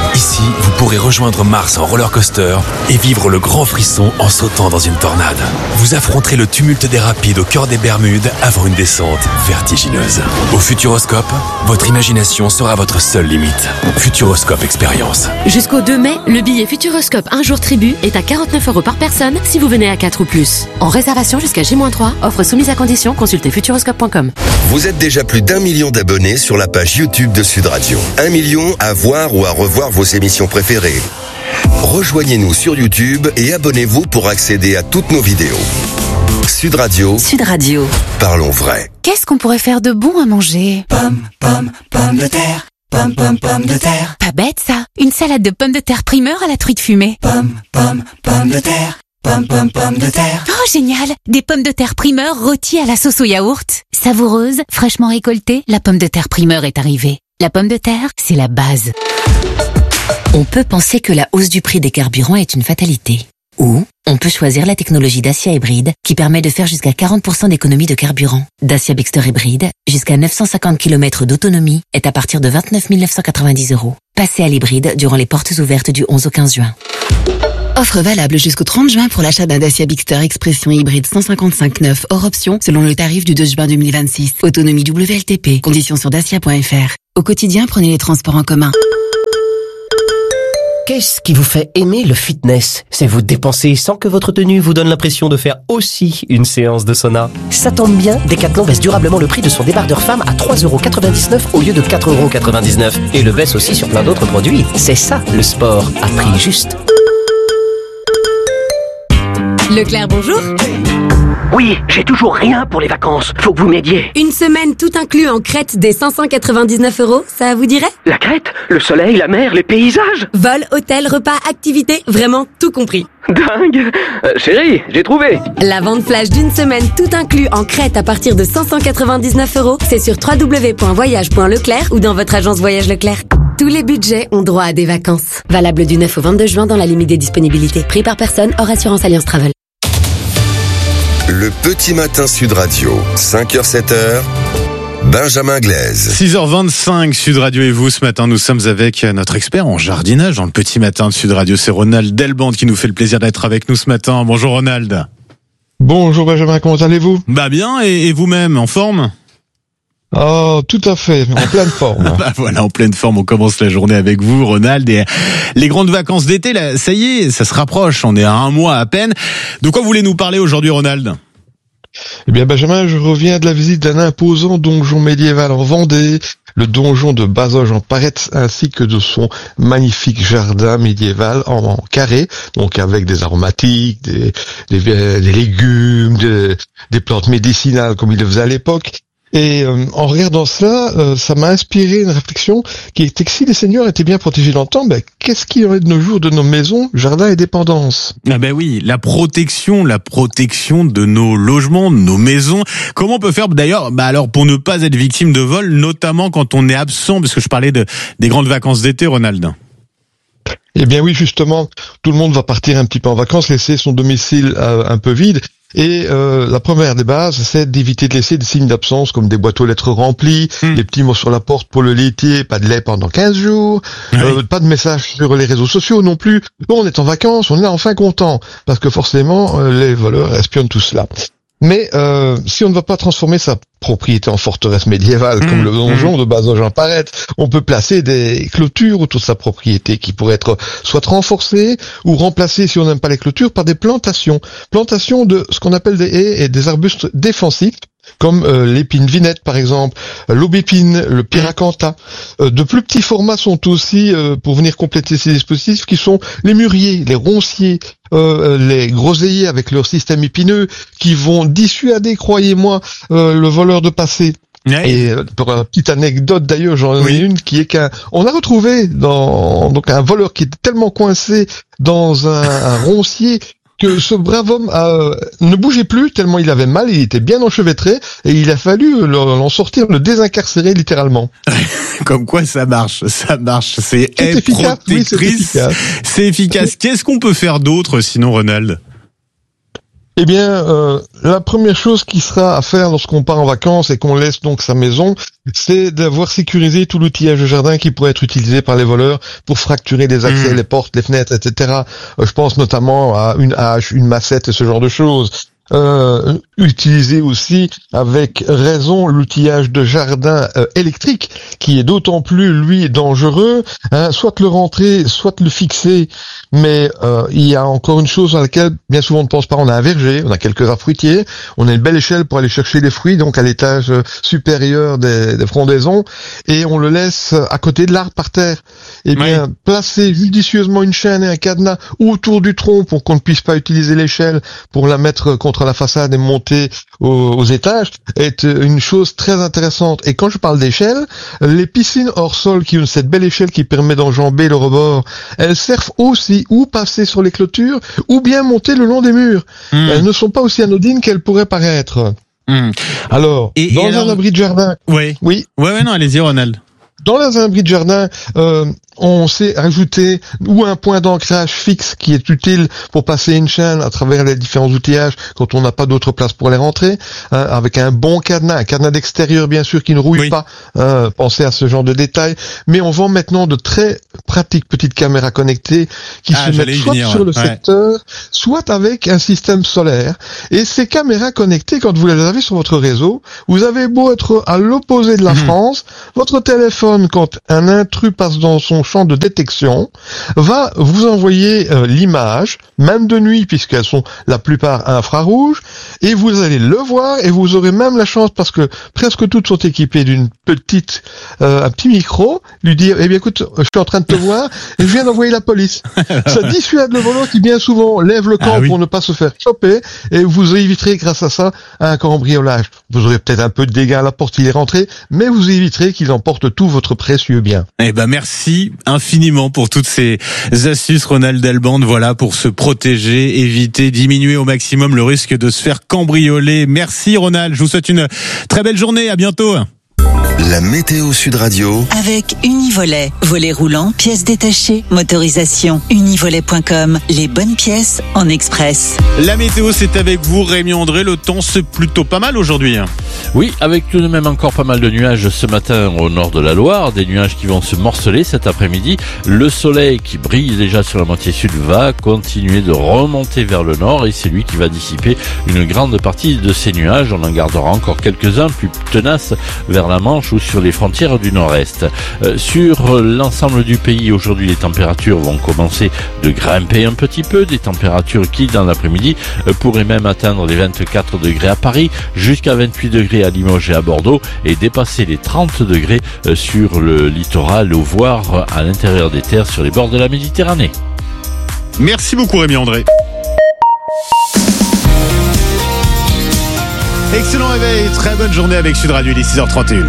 Speaker 21: Ici, vous pourrez rejoindre Mars en roller coaster et vivre le grand frisson en sautant dans une tornade. Vous affronterez le tumulte des rapides au cœur des Bermudes avant une descente vertigineuse. Au Futuroscope, votre imagination sera votre seule limite. Futuroscope Expérience.
Speaker 22: Jusqu'au 2 mai, le billet Futuroscope un jour tribu est à 49 € par personne si vous venez à 4 ou plus. En réservation jusqu'à J-3, offre soumise à condition, consultez futuroscope.com.
Speaker 3: Vous êtes déjà plus d'1 million d'abonnés sur la page YouTube de Sud Radio. 1 million à voir ou à revoir vos émissions préférées. Rejoignez-nous sur YouTube et abonnez-vous pour accéder à toutes nos vidéos. Sud Radio.
Speaker 22: Sud Radio.
Speaker 3: Parlons vrai.
Speaker 22: Qu'est-ce qu'on pourrait faire de bon à manger?
Speaker 10: Pomme de terre. Pomme de terre.
Speaker 22: Pas bête ça. Une salade de pommes de terre primeur à la truite fumée.
Speaker 10: Pomme de terre. Pomme de terre.
Speaker 22: Oh génial. Des pommes de terre primeur rôties à la sauce au yaourt. Savoureuse, fraîchement récoltée, la pomme de terre primeur est arrivée. La pomme de terre, c'est la base.
Speaker 4: On peut penser que la hausse du prix des carburants est une fatalité. Ou on peut choisir la technologie Dacia hybride qui permet de faire jusqu'à 40% d'économie de carburant. Dacia Bigster hybride, jusqu'à 950 km d'autonomie, est à partir de 29 990 €. Passez à l'hybride durant les portes ouvertes du 11 au 15 juin.
Speaker 11: Offre valable jusqu'au 30 juin pour l'achat d'un Dacia Bigster Expression hybride 155/9 hors option selon le tarif du 2 juin 2026. Autonomie WLTP. Conditions sur dacia.fr. Au quotidien, prenez les transports en commun.
Speaker 12: Qu'est-ce qui vous fait aimer le fitness? C'est vous dépenser sans que votre tenue vous donne l'impression de faire aussi une séance de sauna. Ça tombe bien, Decathlon baisse durablement le prix de son débardeur femme à 3,99 € au lieu de 4,99 € et le baisse aussi sur plein d'autres produits. C'est ça le sport à prix juste.
Speaker 22: Leclerc, bonjour.
Speaker 12: Oui, j'ai toujours rien pour les vacances. Faut que vous m'aidiez.
Speaker 22: Une semaine tout inclus en Crète des 599 €, ça vous dirait?
Speaker 12: La Crète, le soleil, la mer, les paysages.
Speaker 22: Vol, hôtel, repas, activités, vraiment tout compris.
Speaker 12: Dingue. Chérie, j'ai trouvé.
Speaker 22: La vente flash d'une semaine tout inclus en Crète à partir de 599 €, c'est sur www.voyage.leclerc ou dans votre agence Voyage Leclerc. Tous les budgets ont droit à des vacances. Valable du 9 au 22 juin dans la limite des disponibilités. Prix par personne hors assurance Alliance Travel.
Speaker 3: Le petit matin Sud Radio, 5h, 7h, Benjamin Glaise.
Speaker 2: 6h25, Sud Radio et vous. Ce matin, nous sommes avec notre expert en jardinage dans le petit matin de Sud Radio. C'est Ronald Delbande qui nous fait le plaisir d'être avec nous ce matin. Bonjour Ronald.
Speaker 14: Bonjour Benjamin, comment allez-vous?
Speaker 2: Bah bien, et vous-même, en forme?
Speaker 14: Oh, tout à fait, en pleine forme.
Speaker 2: Bah voilà, en pleine forme, on commence la journée avec vous, Ronald. Et les grandes vacances d'été, là, ça y est, ça se rapproche. On est à un mois à peine. De quoi voulez-nous parler aujourd'hui, Ronald?
Speaker 14: Eh bien, Benjamin, je reviens de la visite d'un imposant donjon médiéval en Vendée, le donjon de Bazoges en Parette, ainsi que de son magnifique jardin médiéval en carré, donc avec des aromatiques, des légumes, des plantes médicinales comme il le faisait à l'époque. Et en regardant cela, ça m'a inspiré une réflexion qui était que si les seigneurs étaient bien protégés dans le temps, qu'est-ce qu'il y aurait de nos jours de nos maisons, jardins et dépendances?
Speaker 2: Ah ben oui, la protection de nos logements, de nos maisons. Comment on peut faire d'ailleurs, alors pour ne pas être victime de vol, notamment quand on est absent, parce que je parlais des grandes vacances d'été, Ronald.
Speaker 14: Eh bien oui, justement, tout le monde va partir un petit peu en vacances, laisser son domicile un peu vide. Et la première des bases, c'est d'éviter de laisser des signes d'absence comme des boîtes aux lettres remplies, des petits mots sur la porte pour le laitier, pas de lait pendant 15 jours, pas de messages sur les réseaux sociaux non plus. Bon, on est en vacances, on est enfin content, parce que forcément, les voleurs espionnent tout cela. Mais si on ne va pas transformer sa propriété en forteresse médiévale, comme le donjon de Bazoges en Parette, on peut placer des clôtures autour de sa propriété qui pourraient être soit renforcées ou remplacées, si on n'aime pas les clôtures, par des plantations. Plantations de ce qu'on appelle des haies et des arbustes défensifs, comme l'épine vinette par exemple, l'aubépine, le pyracantha. De plus petits formats sont aussi, pour venir compléter ces dispositifs, qui sont les mûriers, les ronciers, les groseilliers avec leur système épineux, qui vont dissuader, croyez-moi, le voleur de passer. Ouais. Et pour une petite anecdote d'ailleurs, j'en ai une qui est on a retrouvé donc un voleur qui était tellement coincé dans un roncier que ce brave homme ne bougeait plus tellement il avait mal, il était bien enchevêtré et il a fallu l'en sortir, le désincarcérer littéralement.
Speaker 2: Comme quoi ça marche, c'est
Speaker 14: efficace, oui, c'est efficace.
Speaker 2: C'est efficace. Qu'est-ce qu'on peut faire d'autre sinon, Ronald?
Speaker 14: Eh bien, la première chose qui sera à faire lorsqu'on part en vacances et qu'on laisse donc sa maison, c'est d'avoir sécurisé tout l'outillage de jardin qui pourrait être utilisé par les voleurs pour fracturer les accès, les portes, les fenêtres, etc. Je pense notamment à une hache, une massette et ce genre de choses. Utiliser aussi avec raison l'outillage de jardin électrique qui est d'autant plus lui dangereux, soit le rentrer, soit le fixer, mais il y a encore une chose à laquelle bien souvent on ne pense pas. On a un verger, on a quelques arbres fruitiers, on a une belle échelle pour aller chercher les fruits, donc à l'étage supérieur des frondaisons, et on le laisse à côté de l'arbre par terre. Eh bien, placer judicieusement une chaîne et un cadenas autour du tronc pour qu'on ne puisse pas utiliser l'échelle pour la mettre contre la façade et monter aux étages est une chose très intéressante. Et quand je parle d'échelle, les piscines hors sol qui ont cette belle échelle qui permet d'enjamber le rebord, elles servent aussi ou passer sur les clôtures ou bien monter le long des murs. Elles ne sont pas aussi anodines qu'elles pourraient paraître. Alors, un abri de jardin...
Speaker 2: Oui, non, allez-y Ronald.
Speaker 14: Dans un abri de jardin, on sait ajouter ou un point d'ancrage fixe qui est utile pour passer une chaîne à travers les différents outillages quand on n'a pas d'autre place pour les rentrer, avec un bon cadenas, un cadenas d'extérieur bien sûr qui ne rouille pas. Pensez à ce genre de détails. Mais on vend maintenant de très pratiques petites caméras connectées qui se mettent soit sur le secteur, soit avec un système solaire. Et ces caméras connectées, quand vous les avez sur votre réseau, vous avez beau être à l'opposé de la France, votre téléphone, quand un intrus passe dans son champ de détection, va vous envoyer l'image, même de nuit, puisqu'elles sont la plupart infrarouges, et vous allez le voir, et vous aurez même la chance, parce que presque toutes sont équipées d'une petite, un petit micro, lui dire, eh bien écoute, je suis en train de te voir, et je viens d'envoyer la police. Ça dissuade le volant qui bien souvent lève le camp pour ne pas se faire choper, et vous éviterez grâce à ça un cambriolage. Vous aurez peut-être un peu de dégâts à la porte s'il est rentré, mais vous éviterez qu'il emporte tout votre précieux bien.
Speaker 2: Eh ben merci infiniment pour toutes ces astuces, Ronald Delbande. Voilà, pour se protéger, éviter, diminuer au maximum le risque de se faire cambrioler. Merci Ronald, je vous souhaite une très belle journée, à bientôt.
Speaker 3: La météo Sud Radio.
Speaker 8: Avec Univolet. Volet roulant, pièces détachées, motorisation. Univolet.com. Les bonnes pièces en express.
Speaker 2: La météo, c'est avec vous, Rémi André. Le temps, c'est plutôt pas mal aujourd'hui.
Speaker 9: Oui, avec tout de même encore pas mal de nuages ce matin au nord de la Loire. Des nuages qui vont se morceler cet après-midi. Le soleil qui brille déjà sur la moitié sud va continuer de remonter vers le nord et c'est lui qui va dissiper une grande partie de ces nuages. On en gardera encore quelques-uns plus tenaces vers la Manche ou sur les frontières du nord-est. Sur l'ensemble du pays, aujourd'hui, les températures vont commencer de grimper un petit peu. Des températures qui, dans l'après-midi, pourraient même atteindre les 24 degrés à Paris, jusqu'à 28 degrés à Limoges et à Bordeaux, et dépasser les 30 degrés sur le littoral ou voire à l'intérieur des terres sur les bords de la Méditerranée.
Speaker 2: Merci beaucoup Rémi André. Excellent réveil, très bonne journée avec Sud Radio, il est 6h31.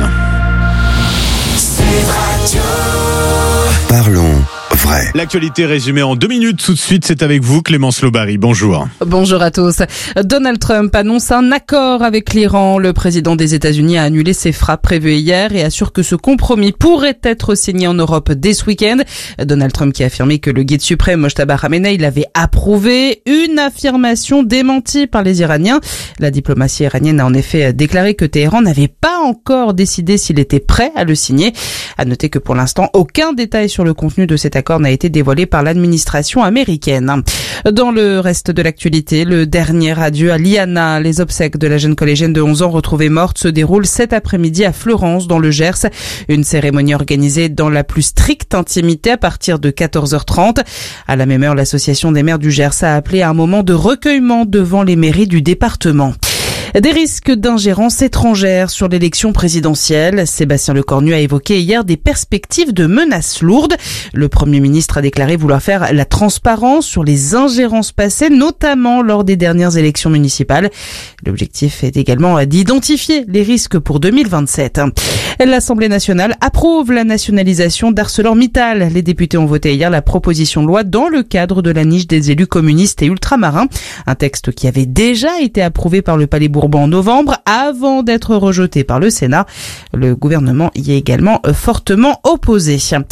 Speaker 3: Parlons vrai.
Speaker 2: L'actualité résumée en 2 minutes, tout de suite, c'est avec vous Clémence Lobary, bonjour.
Speaker 13: Bonjour à tous. Donald Trump annonce un accord avec l'Iran. Le président des États-Unis a annulé ses frappes prévues hier et assure que ce compromis pourrait être signé en Europe dès ce week-end. Donald Trump qui a affirmé que le guide suprême Mojtaba Khamenei l'avait approuvé, une affirmation démentie par les Iraniens. La diplomatie iranienne a en effet déclaré que Téhéran n'avait pas encore décidé s'il était prêt à le signer. À noter que pour l'instant, aucun détail sur le contenu de cet accord n'a été dévoilé par l'administration américaine. Dans le reste de l'actualité, le dernier adieu à Liana. Les obsèques de la jeune collégienne de 11 ans retrouvée morte se déroulent cet après-midi à Fleurance, dans le Gers. Une cérémonie organisée dans la plus stricte intimité à partir de 14h30. À la même heure, l'association des maires du Gers a appelé à un moment de recueillement devant les mairies du département. Des risques d'ingérence étrangère sur l'élection présidentielle. Sébastien Lecornu a évoqué hier des perspectives de menaces lourdes. Le Premier ministre a déclaré vouloir faire la transparence sur les ingérences passées, notamment lors des dernières élections municipales. L'objectif est également d'identifier les risques pour 2027. L'Assemblée nationale approuve la nationalisation d'ArcelorMittal. Les députés ont voté hier la proposition de loi dans le cadre de la niche des élus communistes et ultramarins. Un texte qui avait déjà été approuvé par le Palais Bourbon en novembre avant d'être rejeté par le Sénat. Le gouvernement y est également fortement opposé.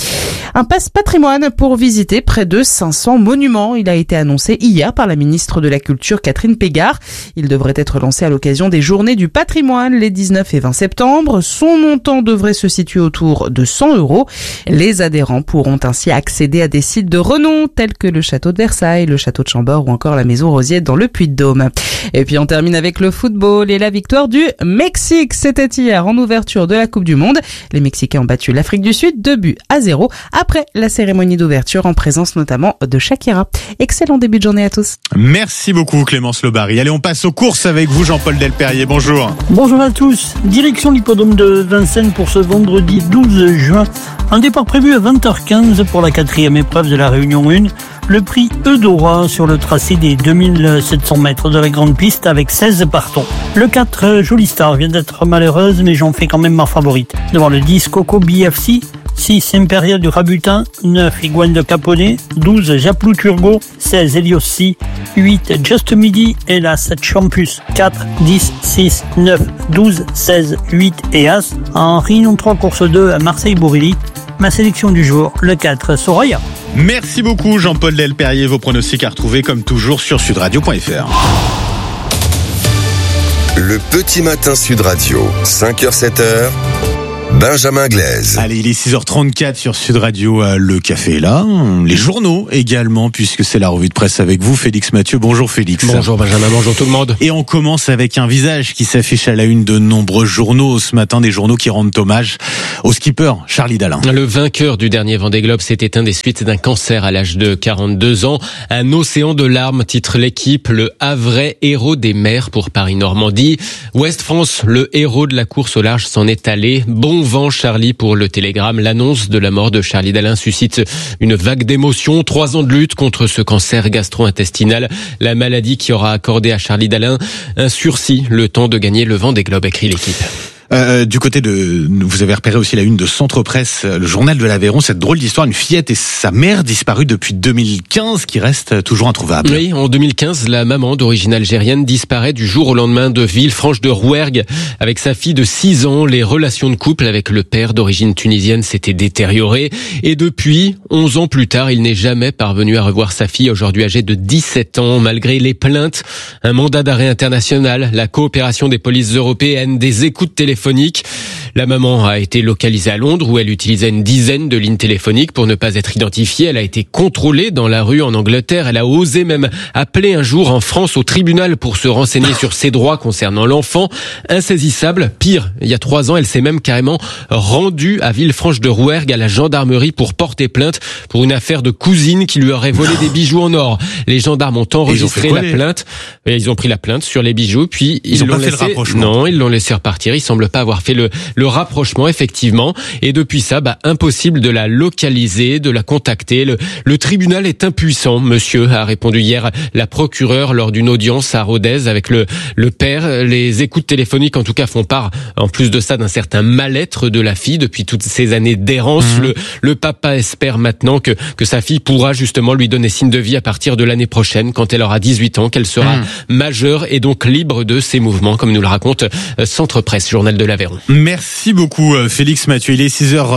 Speaker 13: Un passe patrimoine pour visiter près de 500 monuments. Il a été annoncé hier par la ministre de la Culture Catherine Pégard. Il devrait être lancé à l'occasion des Journées du patrimoine les 19 et 20 septembre. Son montant devrait se situer autour de 100 €. Les adhérents pourront ainsi accéder à des sites de renom tels que le château de Versailles, le château de Chambord ou encore la maison Rosier dans le Puy-de-Dôme. Et puis on termine avec le football et la victoire du Mexique. C'était hier en ouverture de la Coupe du Monde. Les Mexicains ont battu l'Afrique du Sud 2-0 après la cérémonie d'ouverture en présence notamment de Shakira. Excellent début de journée à tous.
Speaker 2: Merci beaucoup Clémence Lobary. Allez, on passe aux courses avec vous Jean-Paul Delperrier. Bonjour.
Speaker 15: Bonjour à tous. Direction l'hippodrome de Vincennes pour ce vendredi 12 juin. Un départ prévu à 20h15 pour la 4e épreuve de la Réunion 1. Le prix Eudora sur le tracé des 2700 mètres de la grande piste avec 16 partants. Le 4, Jolie Star, vient d'être malheureuse, mais j'en fais quand même ma favorite. Devant le 10, Coco BFC, 6, Impérial du Rabutin, 9, Iguane de Caponnet, 12, Japlou Turgot, 16, Eliossi, 8, Just Midi et la 7 Champus, 4, 10, 6, 9, 12, 16, 8 et As. En Réunion 3, course 2 à Marseille-Bourrilly. Ma sélection du jour, le 4, Soraya.
Speaker 2: Merci beaucoup Jean-Paul Delperrier. Vos pronostics à retrouver comme toujours sur sudradio.fr.
Speaker 3: Le petit matin Sud Radio, 5h, 7h. Benjamin Glaise.
Speaker 2: Allez, il est 6h34 sur Sud Radio, le café est là, les journaux également, puisque c'est la revue de presse avec vous, Félix Mathieu. Bonjour Félix.
Speaker 16: Bonjour Benjamin, bonjour tout le monde.
Speaker 2: Et on commence avec un visage qui s'affiche à la une de nombreux journaux ce matin, des journaux qui rendent hommage au skipper Charlie Dalin.
Speaker 16: Le vainqueur du dernier Vendée Globe s'est éteint des suites d'un cancer à l'âge de 42 ans. Un océan de larmes, titre l'équipe, le Havrais héros des mers pour Paris-Normandie. Ouest France, le héros de la course au large s'en est allé. Bon vent Charlie pour le Télégramme. L'annonce de la mort de Charlie Dalin suscite une vague d'émotions. 3 ans de lutte contre ce cancer gastro-intestinal. La maladie qui aura accordé à Charlie Dalin un sursis, le temps de gagner le Vendée Globe, écrit l'équipe.
Speaker 2: Du côté de, vous avez repéré aussi la une de Centre Presse, le journal de l'Aveyron, cette drôle d'histoire, une fillette et sa mère disparues depuis 2015 qui restent toujours introuvables.
Speaker 16: Oui, en 2015, la maman d'origine algérienne disparaît du jour au lendemain de Villefranche-de-Rouergue. Avec sa fille de 6 ans, les relations de couple avec le père d'origine tunisienne s'étaient détériorées. Et depuis, 11 ans plus tard, il n'est jamais parvenu à revoir sa fille, aujourd'hui âgée de 17 ans, malgré les plaintes, un mandat d'arrêt international, la coopération des polices européennes, des écoutes téléphoniques. La maman a été localisée à Londres où elle utilisait une dizaine de lignes téléphoniques pour ne pas être identifiée. Elle a été contrôlée dans la rue en Angleterre. Elle a osé même appeler un jour en France au tribunal pour se renseigner sur ses droits concernant l'enfant. Insaisissable. Pire, il y a 3 ans, elle s'est même carrément rendue à Villefranche-de-Rouergue à la gendarmerie pour porter plainte pour une affaire de cousine qui lui aurait volé des bijoux en or. Les gendarmes ont enregistré la plainte. Et ils ont pris la plainte sur les bijoux, puis ils l'ont laissé. Non, ils l'ont laissé repartir. Il semble pas avoir fait le rapprochement, effectivement. Et depuis ça, impossible de la localiser, de la contacter. Le tribunal est impuissant, monsieur, a répondu hier la procureure lors d'une audience à Rodez avec le père. Les écoutes téléphoniques, en tout cas, font part, en plus de ça, d'un certain mal-être de la fille depuis toutes ces années d'errance. Le papa espère maintenant que sa fille pourra justement lui donner signe de vie à partir de l'année prochaine, quand elle aura 18 ans, qu'elle sera majeure et donc libre de ses mouvements, comme nous le raconte Centre Presse, journal de l'Aveyron.
Speaker 2: Merci beaucoup Félix Mathieu. Il est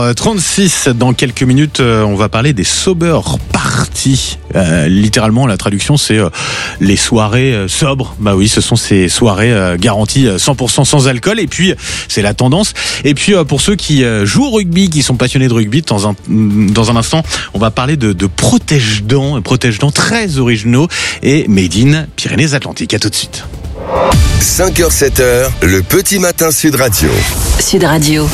Speaker 2: 6h36. Dans quelques minutes, on va parler des sober parties. Littéralement, la traduction, c'est les soirées sobres. Bah oui, ce sont ces soirées garanties 100% sans alcool. Et puis, c'est la tendance. Et puis, pour ceux qui jouent au rugby, qui sont passionnés de rugby, dans un instant, on va parler de protège-dents très originaux et made in Pyrénées-Atlantiques. À tout de suite.
Speaker 3: 5h, 7h, le petit matin Sud Radio.
Speaker 22: Sud Radio.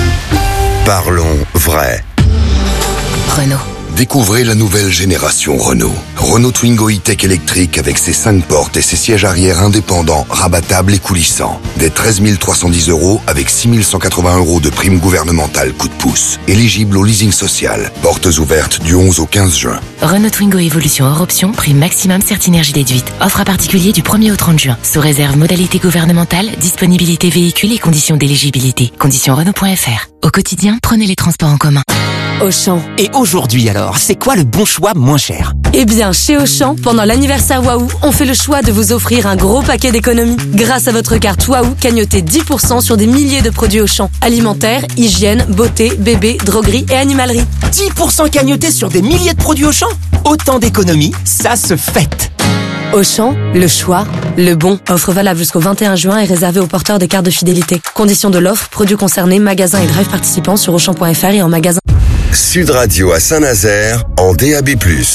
Speaker 3: Parlons vrai.
Speaker 22: Renault.
Speaker 3: Découvrez la nouvelle génération Renault. Renault Twingo e-Tech électrique avec ses 5 portes et ses sièges arrière indépendants, rabattables et coulissants. Dès 13 310 € avec 6 180 € de prime gouvernementale coup de pouce. Éligible au leasing social. Portes ouvertes du 11 au 15 juin.
Speaker 4: Renault Twingo Evolution hors option, prime maximum Certinergie déduite. Offre à particulier du 1er au 30 juin. Sous réserve modalité gouvernementale, disponibilité véhicule et conditions d'éligibilité. Conditions Renault.fr. Au quotidien, prenez les transports en commun.
Speaker 22: Auchan.
Speaker 17: Et aujourd'hui alors, c'est quoi le bon choix moins cher?
Speaker 22: Eh bien, chez Auchan, pendant l'anniversaire Waouh, on fait le choix de vous offrir un gros paquet d'économies. Grâce à votre carte Waouh, cagnotez 10% sur des milliers de produits Auchan. Alimentaire, hygiène, beauté, bébé, droguerie et animalerie.
Speaker 17: 10% cagnotés sur des milliers de produits Auchan? Autant d'économies, ça se fête.
Speaker 22: Auchan, le choix, le bon. Offre valable jusqu'au 21 juin et réservée aux porteurs des cartes de fidélité. Conditions de l'offre, produits concernés, magasins et drive participants sur Auchan.fr et en magasin.
Speaker 3: Sud Radio à Saint-Nazaire en DAB+.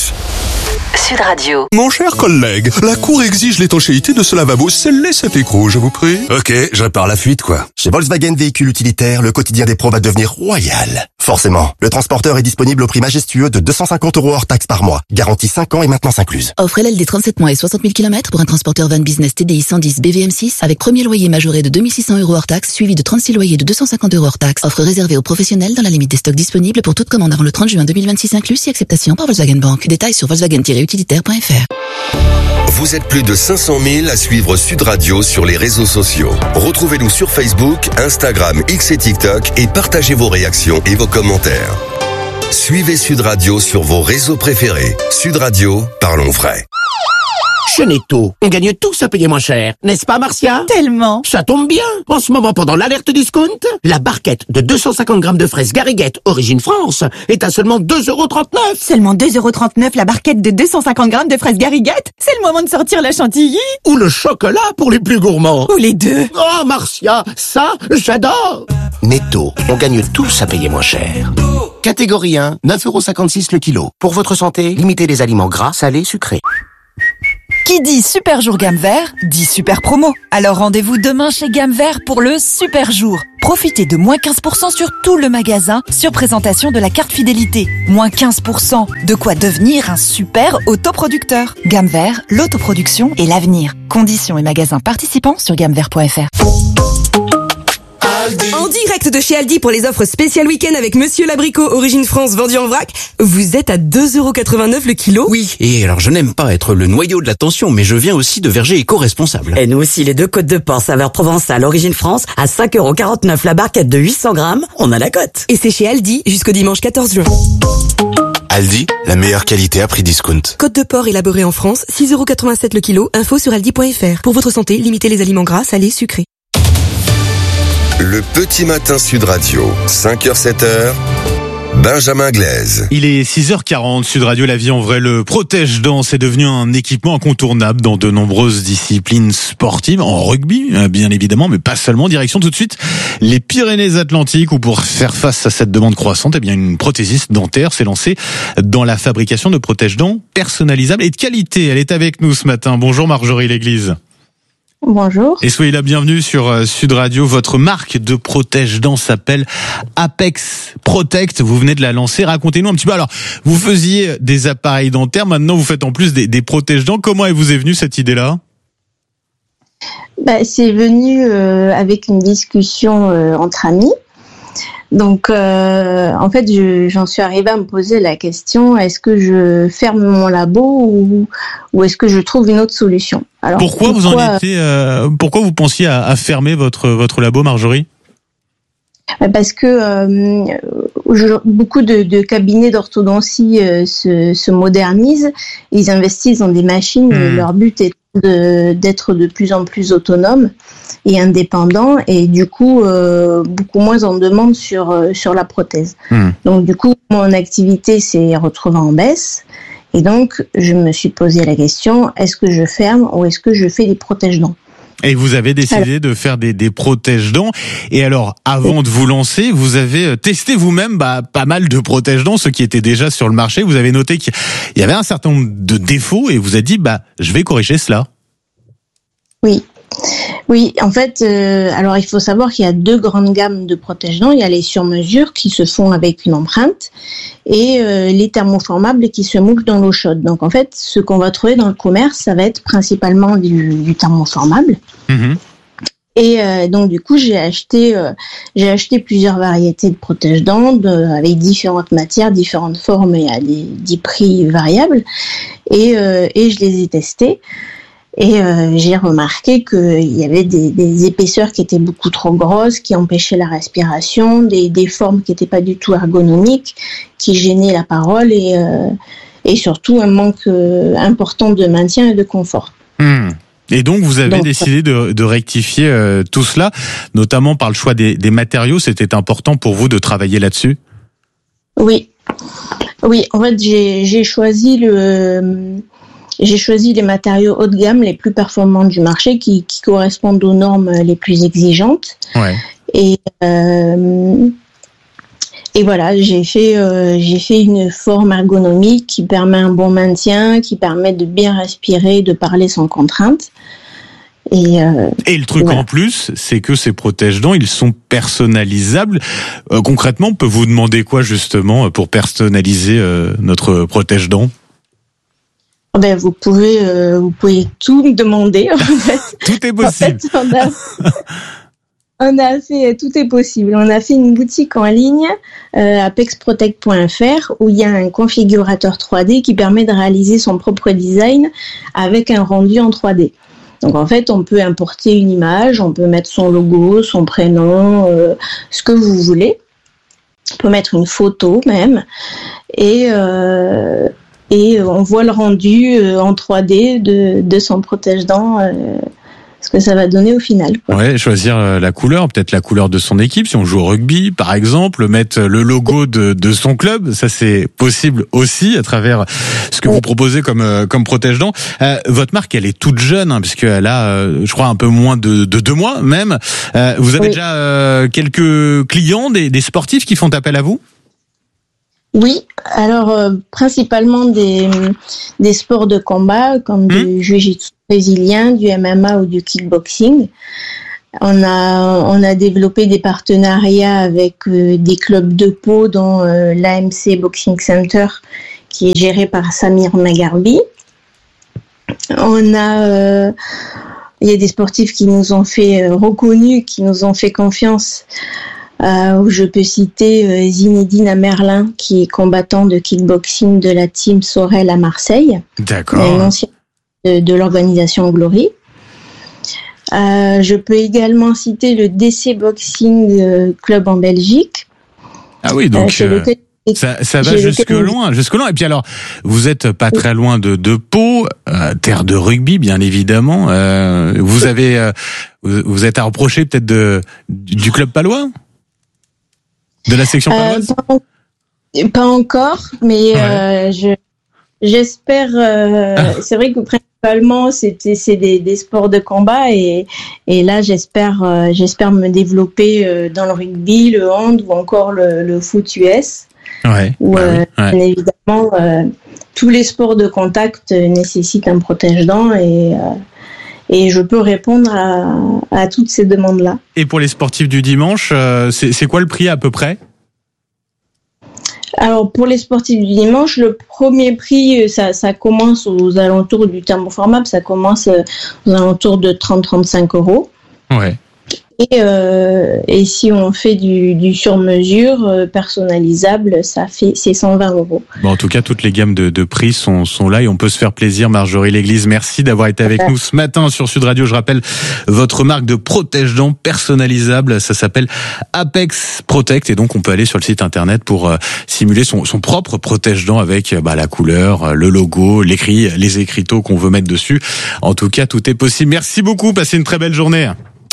Speaker 22: Sud Radio.
Speaker 18: Mon cher collègue, la Cour exige l'étanchéité de ce lavabo scellé cet écrou, je vous prie.
Speaker 3: Ok, je répare la fuite, quoi.
Speaker 19: Chez Volkswagen Véhicules Utilitaires, le quotidien des pros va devenir royal. Forcément, le transporteur est disponible au prix majestueux de 250 € hors taxe par mois. Garantie 5 ans et maintenance incluse.
Speaker 11: Offre LLD 37 mois et 60 000 km pour un transporteur van business TDI 110 BVM6 avec premier loyer majoré de 2600 € hors taxe suivi de 36 loyers de 250 € hors taxe. Offre réservée aux professionnels dans la limite des stocks disponibles pour toute commande avant le 30 juin 2026 inclus si acceptation par Volkswagen Bank. Détails sur volkswagen-utilitaire.fr.
Speaker 3: Vous êtes plus de 500 000 à suivre Sud Radio sur les réseaux sociaux. Retrouvez-nous sur Facebook, Instagram, X et TikTok et partagez vos réactions et vos commentaires. Suivez Sud Radio sur vos réseaux préférés. Sud Radio, parlons vrai.
Speaker 20: Chez Netto, on gagne tous à payer moins cher, n'est-ce pas Marcia?
Speaker 23: Tellement.
Speaker 20: Ça tombe bien. En ce moment, pendant l'alerte discount, la barquette de 250 grammes de fraises Garriguette origine France est à seulement 2,39 €.
Speaker 23: Seulement 2,39 € la barquette de 250 grammes de fraises Garriguette? C'est le moment de sortir la chantilly.
Speaker 20: Ou le chocolat pour les plus gourmands.
Speaker 23: Ou les deux.
Speaker 20: Oh Marcia, ça, j'adore. Netto, on gagne tous à payer moins cher. Catégorie 1, 9,56 € le kilo. Pour votre santé, limitez les aliments gras, salés, sucrés.
Speaker 23: Qui dit super jour gamme vert, dit super promo. Alors rendez-vous demain chez Gamme Vert pour le super jour. Profitez de moins 15% sur tout le magasin sur présentation de la carte fidélité. Moins 15%, de quoi devenir un super autoproducteur. Gamme Vert, l'autoproduction et l'avenir. Conditions et magasins participants sur gammevert.fr.
Speaker 5: En direct de chez Aldi pour les offres spéciales week-end avec Monsieur Labricot, origine France, vendu en vrac. Vous êtes à 2,89 € le kilo.
Speaker 24: Oui, et alors je n'aime pas être le noyau de l'attention, mais je viens aussi de Verger éco-responsable.
Speaker 27: Et nous aussi, les deux côtes de porc saveur provençale, origine France, à 5,49 € la barquette de 800 grammes, on a la cote.
Speaker 5: Et c'est chez Aldi jusqu'au dimanche 14 juin.
Speaker 7: Aldi, la meilleure qualité à prix discount.
Speaker 5: Côte de porc élaborée en France, 6,87 € le kilo. Info sur aldi.fr. Pour votre santé, limitez les aliments gras, salés, sucrés.
Speaker 3: Le petit matin Sud Radio, 5h-7h, Benjamin Glaise.
Speaker 2: Il est 6h40, Sud Radio, la vie en vrai, le protège-dents est devenu un équipement incontournable dans de nombreuses disciplines sportives, en rugby bien évidemment, mais pas seulement. Direction tout de suite les Pyrénées-Atlantiques où pour faire face à cette demande croissante, eh bien une prothésiste dentaire s'est lancée dans la fabrication de protège-dents personnalisables et de qualité. Elle est avec nous ce matin. Bonjour Marjorie L'Église.
Speaker 28: Bonjour.
Speaker 2: Et soyez la bienvenue sur Sud Radio. Votre marque de protège-dents s'appelle Apex Protect. Vous venez de la lancer. Racontez-nous un petit peu. Alors, vous faisiez des appareils dentaires. Maintenant, vous faites en plus des protège-dents. Comment vous est venue cette idée-là ?
Speaker 28: C'est venu avec une discussion entre amis. Donc, en fait, j'en suis arrivée à me poser la question, est-ce que je ferme mon labo ou est-ce que je trouve une autre solution ? Alors, pourquoi
Speaker 2: vous pensiez à fermer votre labo, Marjorie ?
Speaker 28: Parce que beaucoup de cabinets d'orthodontie se modernisent, ils investissent dans des machines, et leur but est d'être de plus en plus autonome et indépendant, et du coup beaucoup moins en demande sur la prothèse. Donc du coup mon activité s'est retrouvée en baisse, et donc je me suis posé la question, est-ce que je ferme ou est-ce que je fais des protège-dents ?
Speaker 2: Et vous avez décidé de faire des protège-dents. Et alors, avant de vous lancer, vous avez testé vous-même pas mal de protège-dents, ceux qui étaient déjà sur le marché. Vous avez noté qu'il y avait un certain nombre de défauts et vous avez dit, je vais corriger cela.
Speaker 28: Oui, en fait, alors il faut savoir qu'il y a deux grandes gammes de protège-dents. Il y a les sur-mesure qui se font avec une empreinte et les thermoformables qui se moulent dans l'eau chaude. Donc en fait, ce qu'on va trouver dans le commerce, ça va être principalement du thermoformable. Et donc du coup, j'ai acheté plusieurs variétés de protège-dents avec différentes matières, différentes formes et à des prix variables. Et je les ai testés. Et j'ai remarqué qu'il y avait des épaisseurs qui étaient beaucoup trop grosses, qui empêchaient la respiration, des formes qui n'étaient pas du tout ergonomiques, qui gênaient la parole et surtout un manque important de maintien et de confort.
Speaker 2: Et donc vous avez décidé de rectifier tout cela, notamment par le choix des matériaux. C'était important pour vous de travailler là-dessus ?
Speaker 28: Oui. En fait, j'ai choisi les matériaux haut de gamme les plus performants du marché qui correspondent aux normes les plus exigeantes.
Speaker 2: Ouais.
Speaker 28: Et voilà, j'ai fait une forme ergonomique qui permet un bon maintien, qui permet de bien respirer, de parler sans contrainte. Et
Speaker 2: le truc en plus, c'est que ces protège-dents, ils sont personnalisables. Concrètement, on peut vous demander quoi justement pour personnaliser notre protège-dents ?
Speaker 28: Ben vous pouvez tout me demander en fait.
Speaker 2: Tout est possible.
Speaker 28: En fait, on a fait tout est possible. On a fait une boutique en ligne apexprotect.fr où il y a un configurateur 3D qui permet de réaliser son propre design avec un rendu en 3D. Donc en fait, on peut importer une image, on peut mettre son logo, son prénom, ce que vous voulez. On peut mettre une photo même et on voit le rendu en 3D de son protège-dents, ce que ça va donner au final.
Speaker 2: Ouais, choisir la couleur, peut-être la couleur de son équipe, si on joue au rugby par exemple, mettre le logo de son club, ça c'est possible aussi à travers ce que vous proposez comme protège-dents. Votre marque, elle est toute jeune, hein, puisqu'elle a, je crois, un peu moins de 2 mois même. Vous avez déjà quelques clients, des sportifs qui font appel à vous ?
Speaker 28: Oui, alors principalement des sports de combat comme du jiu-jitsu brésilien, du MMA ou du kickboxing. On a développé des partenariats avec des clubs de Pau, dont l'AMC Boxing Center, qui est géré par Samir Magarbi. Il y a des sportifs qui nous ont fait reconnus, qui nous ont fait confiance. Où je peux citer Zinedine Amerlin, qui est combattant de kickboxing de la team Sorel à Marseille.
Speaker 2: D'accord.
Speaker 28: Un ancien de l'organisation Glory. Je peux également citer le DC Boxing Club en Belgique.
Speaker 2: Ah oui, donc ça va jusque loin. Et puis alors, vous êtes pas très loin de Pau, terre de rugby bien évidemment. Vous êtes à reprocher peut-être du club palois ? De la section paloise ?
Speaker 28: Pas encore, mais j'espère. C'est vrai que principalement c'est des sports de combat et là j'espère me développer dans le rugby, le hand ou encore le foot US. Bien évidemment tous les sports de contact nécessitent un protège-dents et je peux répondre à toutes ces demandes-là.
Speaker 2: Et pour les sportifs du dimanche, c'est quoi le prix à peu près ?
Speaker 28: Alors, pour les sportifs du dimanche, le premier prix, ça commence aux alentours du thermoformable, ça commence aux alentours de 30-35 euros.
Speaker 2: Ouais.
Speaker 28: Et si on fait du sur-mesure personnalisable, c'est 120 euros.
Speaker 2: Bon, en tout cas, toutes les gammes de prix sont là et on peut se faire plaisir. Marjorie L'Église, merci d'avoir été avec nous ce matin sur Sud Radio. Je rappelle votre marque de protège-dents personnalisable, ça s'appelle Apex Protect et donc on peut aller sur le site internet pour simuler son propre protège-dents avec la couleur, le logo, les écriteaux qu'on veut mettre dessus. En tout cas, tout est possible. Merci beaucoup, passez une très belle journée.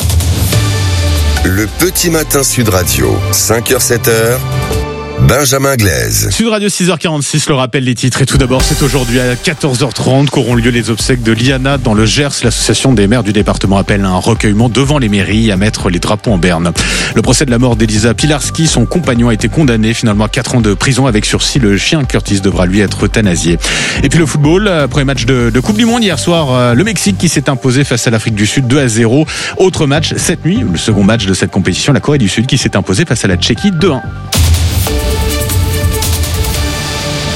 Speaker 3: Le petit matin Sud Radio, 5h-7h, Benjamin Glaise.
Speaker 2: Sud Radio 6h46, le rappel des titres. Et tout d'abord, c'est aujourd'hui à 14h30 qu'auront lieu les obsèques de Liana dans le Gers. L'association des maires du département appelle à un recueillement devant les mairies à mettre les drapeaux en berne. Le procès de la mort d'Elisa Pilarski, son compagnon, a été condamné finalement à 4 ans de prison avec sursis. Le chien Curtis devra lui être euthanasié. Et puis le football, premier match de Coupe du Monde hier soir, le Mexique qui s'est imposé face à l'Afrique du Sud 2-0. Autre match cette nuit, le second match de cette compétition, la Corée du Sud qui s'est imposée face à la Tchéquie 2-1.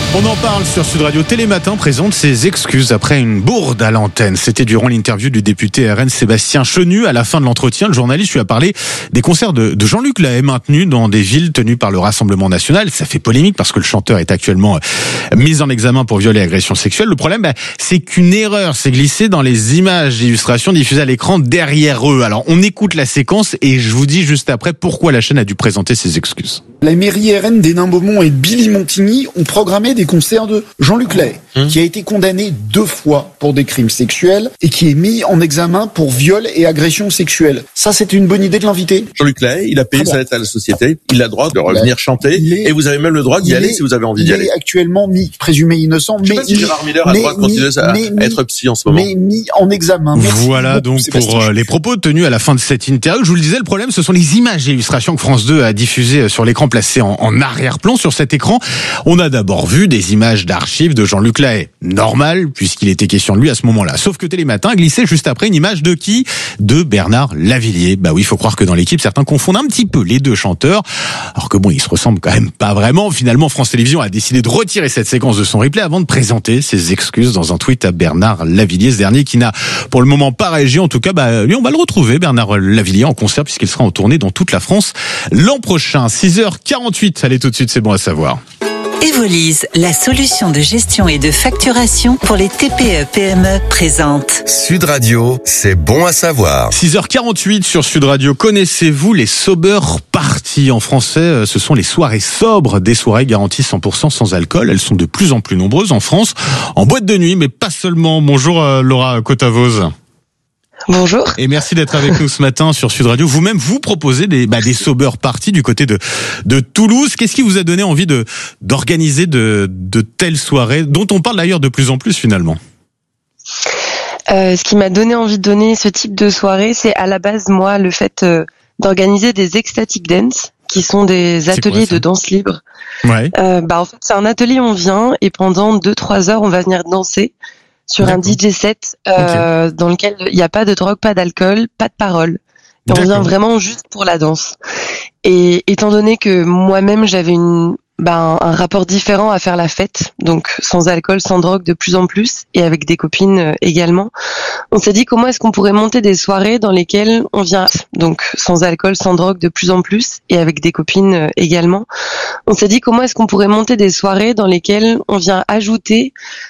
Speaker 2: On en parle sur Sud Radio. Télématin présente ses excuses après une bourde à l'antenne. C'était durant l'interview du député RN Sébastien Chenu. À la fin de l'entretien, le journaliste lui a parlé des concerts de Jean-Luc Lahaye maintenus dans des villes tenues par le Rassemblement National. Ça fait polémique parce que le chanteur est actuellement mis en examen pour viol et agression sexuelle. Le problème, c'est qu'une erreur s'est glissée dans les images d'illustration diffusées à l'écran derrière eux. Alors, on écoute la séquence et je vous dis juste après pourquoi la chaîne a dû présenter ses excuses.
Speaker 1: La mairie RN d'Hénin-Beaumont et de Billy-Montigny ont programmé des concerts de Jean-Luc Lahaye, qui a été condamné 2 fois pour des crimes sexuels et qui est mis en examen pour viol et agression sexuelle. Ça, c'était une bonne idée de l'inviter.
Speaker 6: Jean-Luc Lahaye, il a payé sa dette à la société, il a le droit de revenir chanter et vous avez même le droit d'y aller si vous avez envie d'y aller.
Speaker 1: Il est actuellement présumé innocent,
Speaker 6: je sais pas si Gérard Miller a le droit de continuer à être psy en ce moment.
Speaker 1: Mais mis en examen.
Speaker 2: Voilà donc pour les propos tenus à la fin de cette interview. Je vous le disais, le problème, ce sont les images et illustrations que France 2 a diffusées sur l'écran placé en arrière-plan. Sur cet écran, on a d'abord vu des images d'archives de Jean-Luc Lahaye. Normal, puisqu'il était question de lui à ce moment-là. Sauf que Télématin glissait juste après une image de qui ? De Bernard Lavilliers. Bah oui, il faut croire que dans l'équipe, certains confondent un petit peu les deux chanteurs. Alors que bon, ils se ressemblent quand même pas vraiment. Finalement, France Télévisions a décidé de retirer cette séquence de son replay avant de présenter ses excuses dans un tweet à Bernard Lavilliers, ce dernier qui n'a pour le moment pas réagi. En tout cas, lui, on va le retrouver, Bernard Lavilliers, en concert puisqu'il sera en tournée dans toute la France l'an prochain. 6h48. Allez, tout de suite, c'est bon à savoir.
Speaker 8: Evolise, la solution de gestion et de facturation pour les TPE-PME présente.
Speaker 3: Sud Radio, c'est bon à savoir.
Speaker 2: 6h48 sur Sud Radio. Connaissez-vous les sober parties? En français, ce sont les soirées sobres, des soirées garanties 100% sans alcool. Elles sont de plus en plus nombreuses en France, en boîte de nuit, mais pas seulement. Bonjour Laura Cotavoz.
Speaker 10: Bonjour.
Speaker 2: Et merci d'être avec nous ce matin sur Sud Radio. Vous-même, vous proposez des sober parties du côté de Toulouse. Qu'est-ce qui vous a donné envie d'organiser de telles soirées, dont on parle d'ailleurs de plus en plus finalement?
Speaker 10: Ce qui m'a donné envie de donner ce type de soirée, c'est à la base, moi, le fait d'organiser des ecstatic dance, qui sont des ateliers de danse libre. Ouais. En fait, c'est un atelier, on vient et pendant 2-3 heures, on va venir danser sur un DJ set dans lequel il n'y a pas de drogue, pas d'alcool, pas de parole. Et on vient vraiment juste pour la danse. Et étant donné que moi-même j'avais un rapport différent à faire la fête, donc sans alcool, sans drogue de plus en plus, et avec des copines également, on s'est dit comment est-ce qu'on pourrait monter des soirées dans lesquelles on vient, donc sans alcool, sans drogue de plus en plus, et avec des copines également. On s'est dit comment est-ce qu'on pourrait monter des soirées dans lesquelles on vient ajouter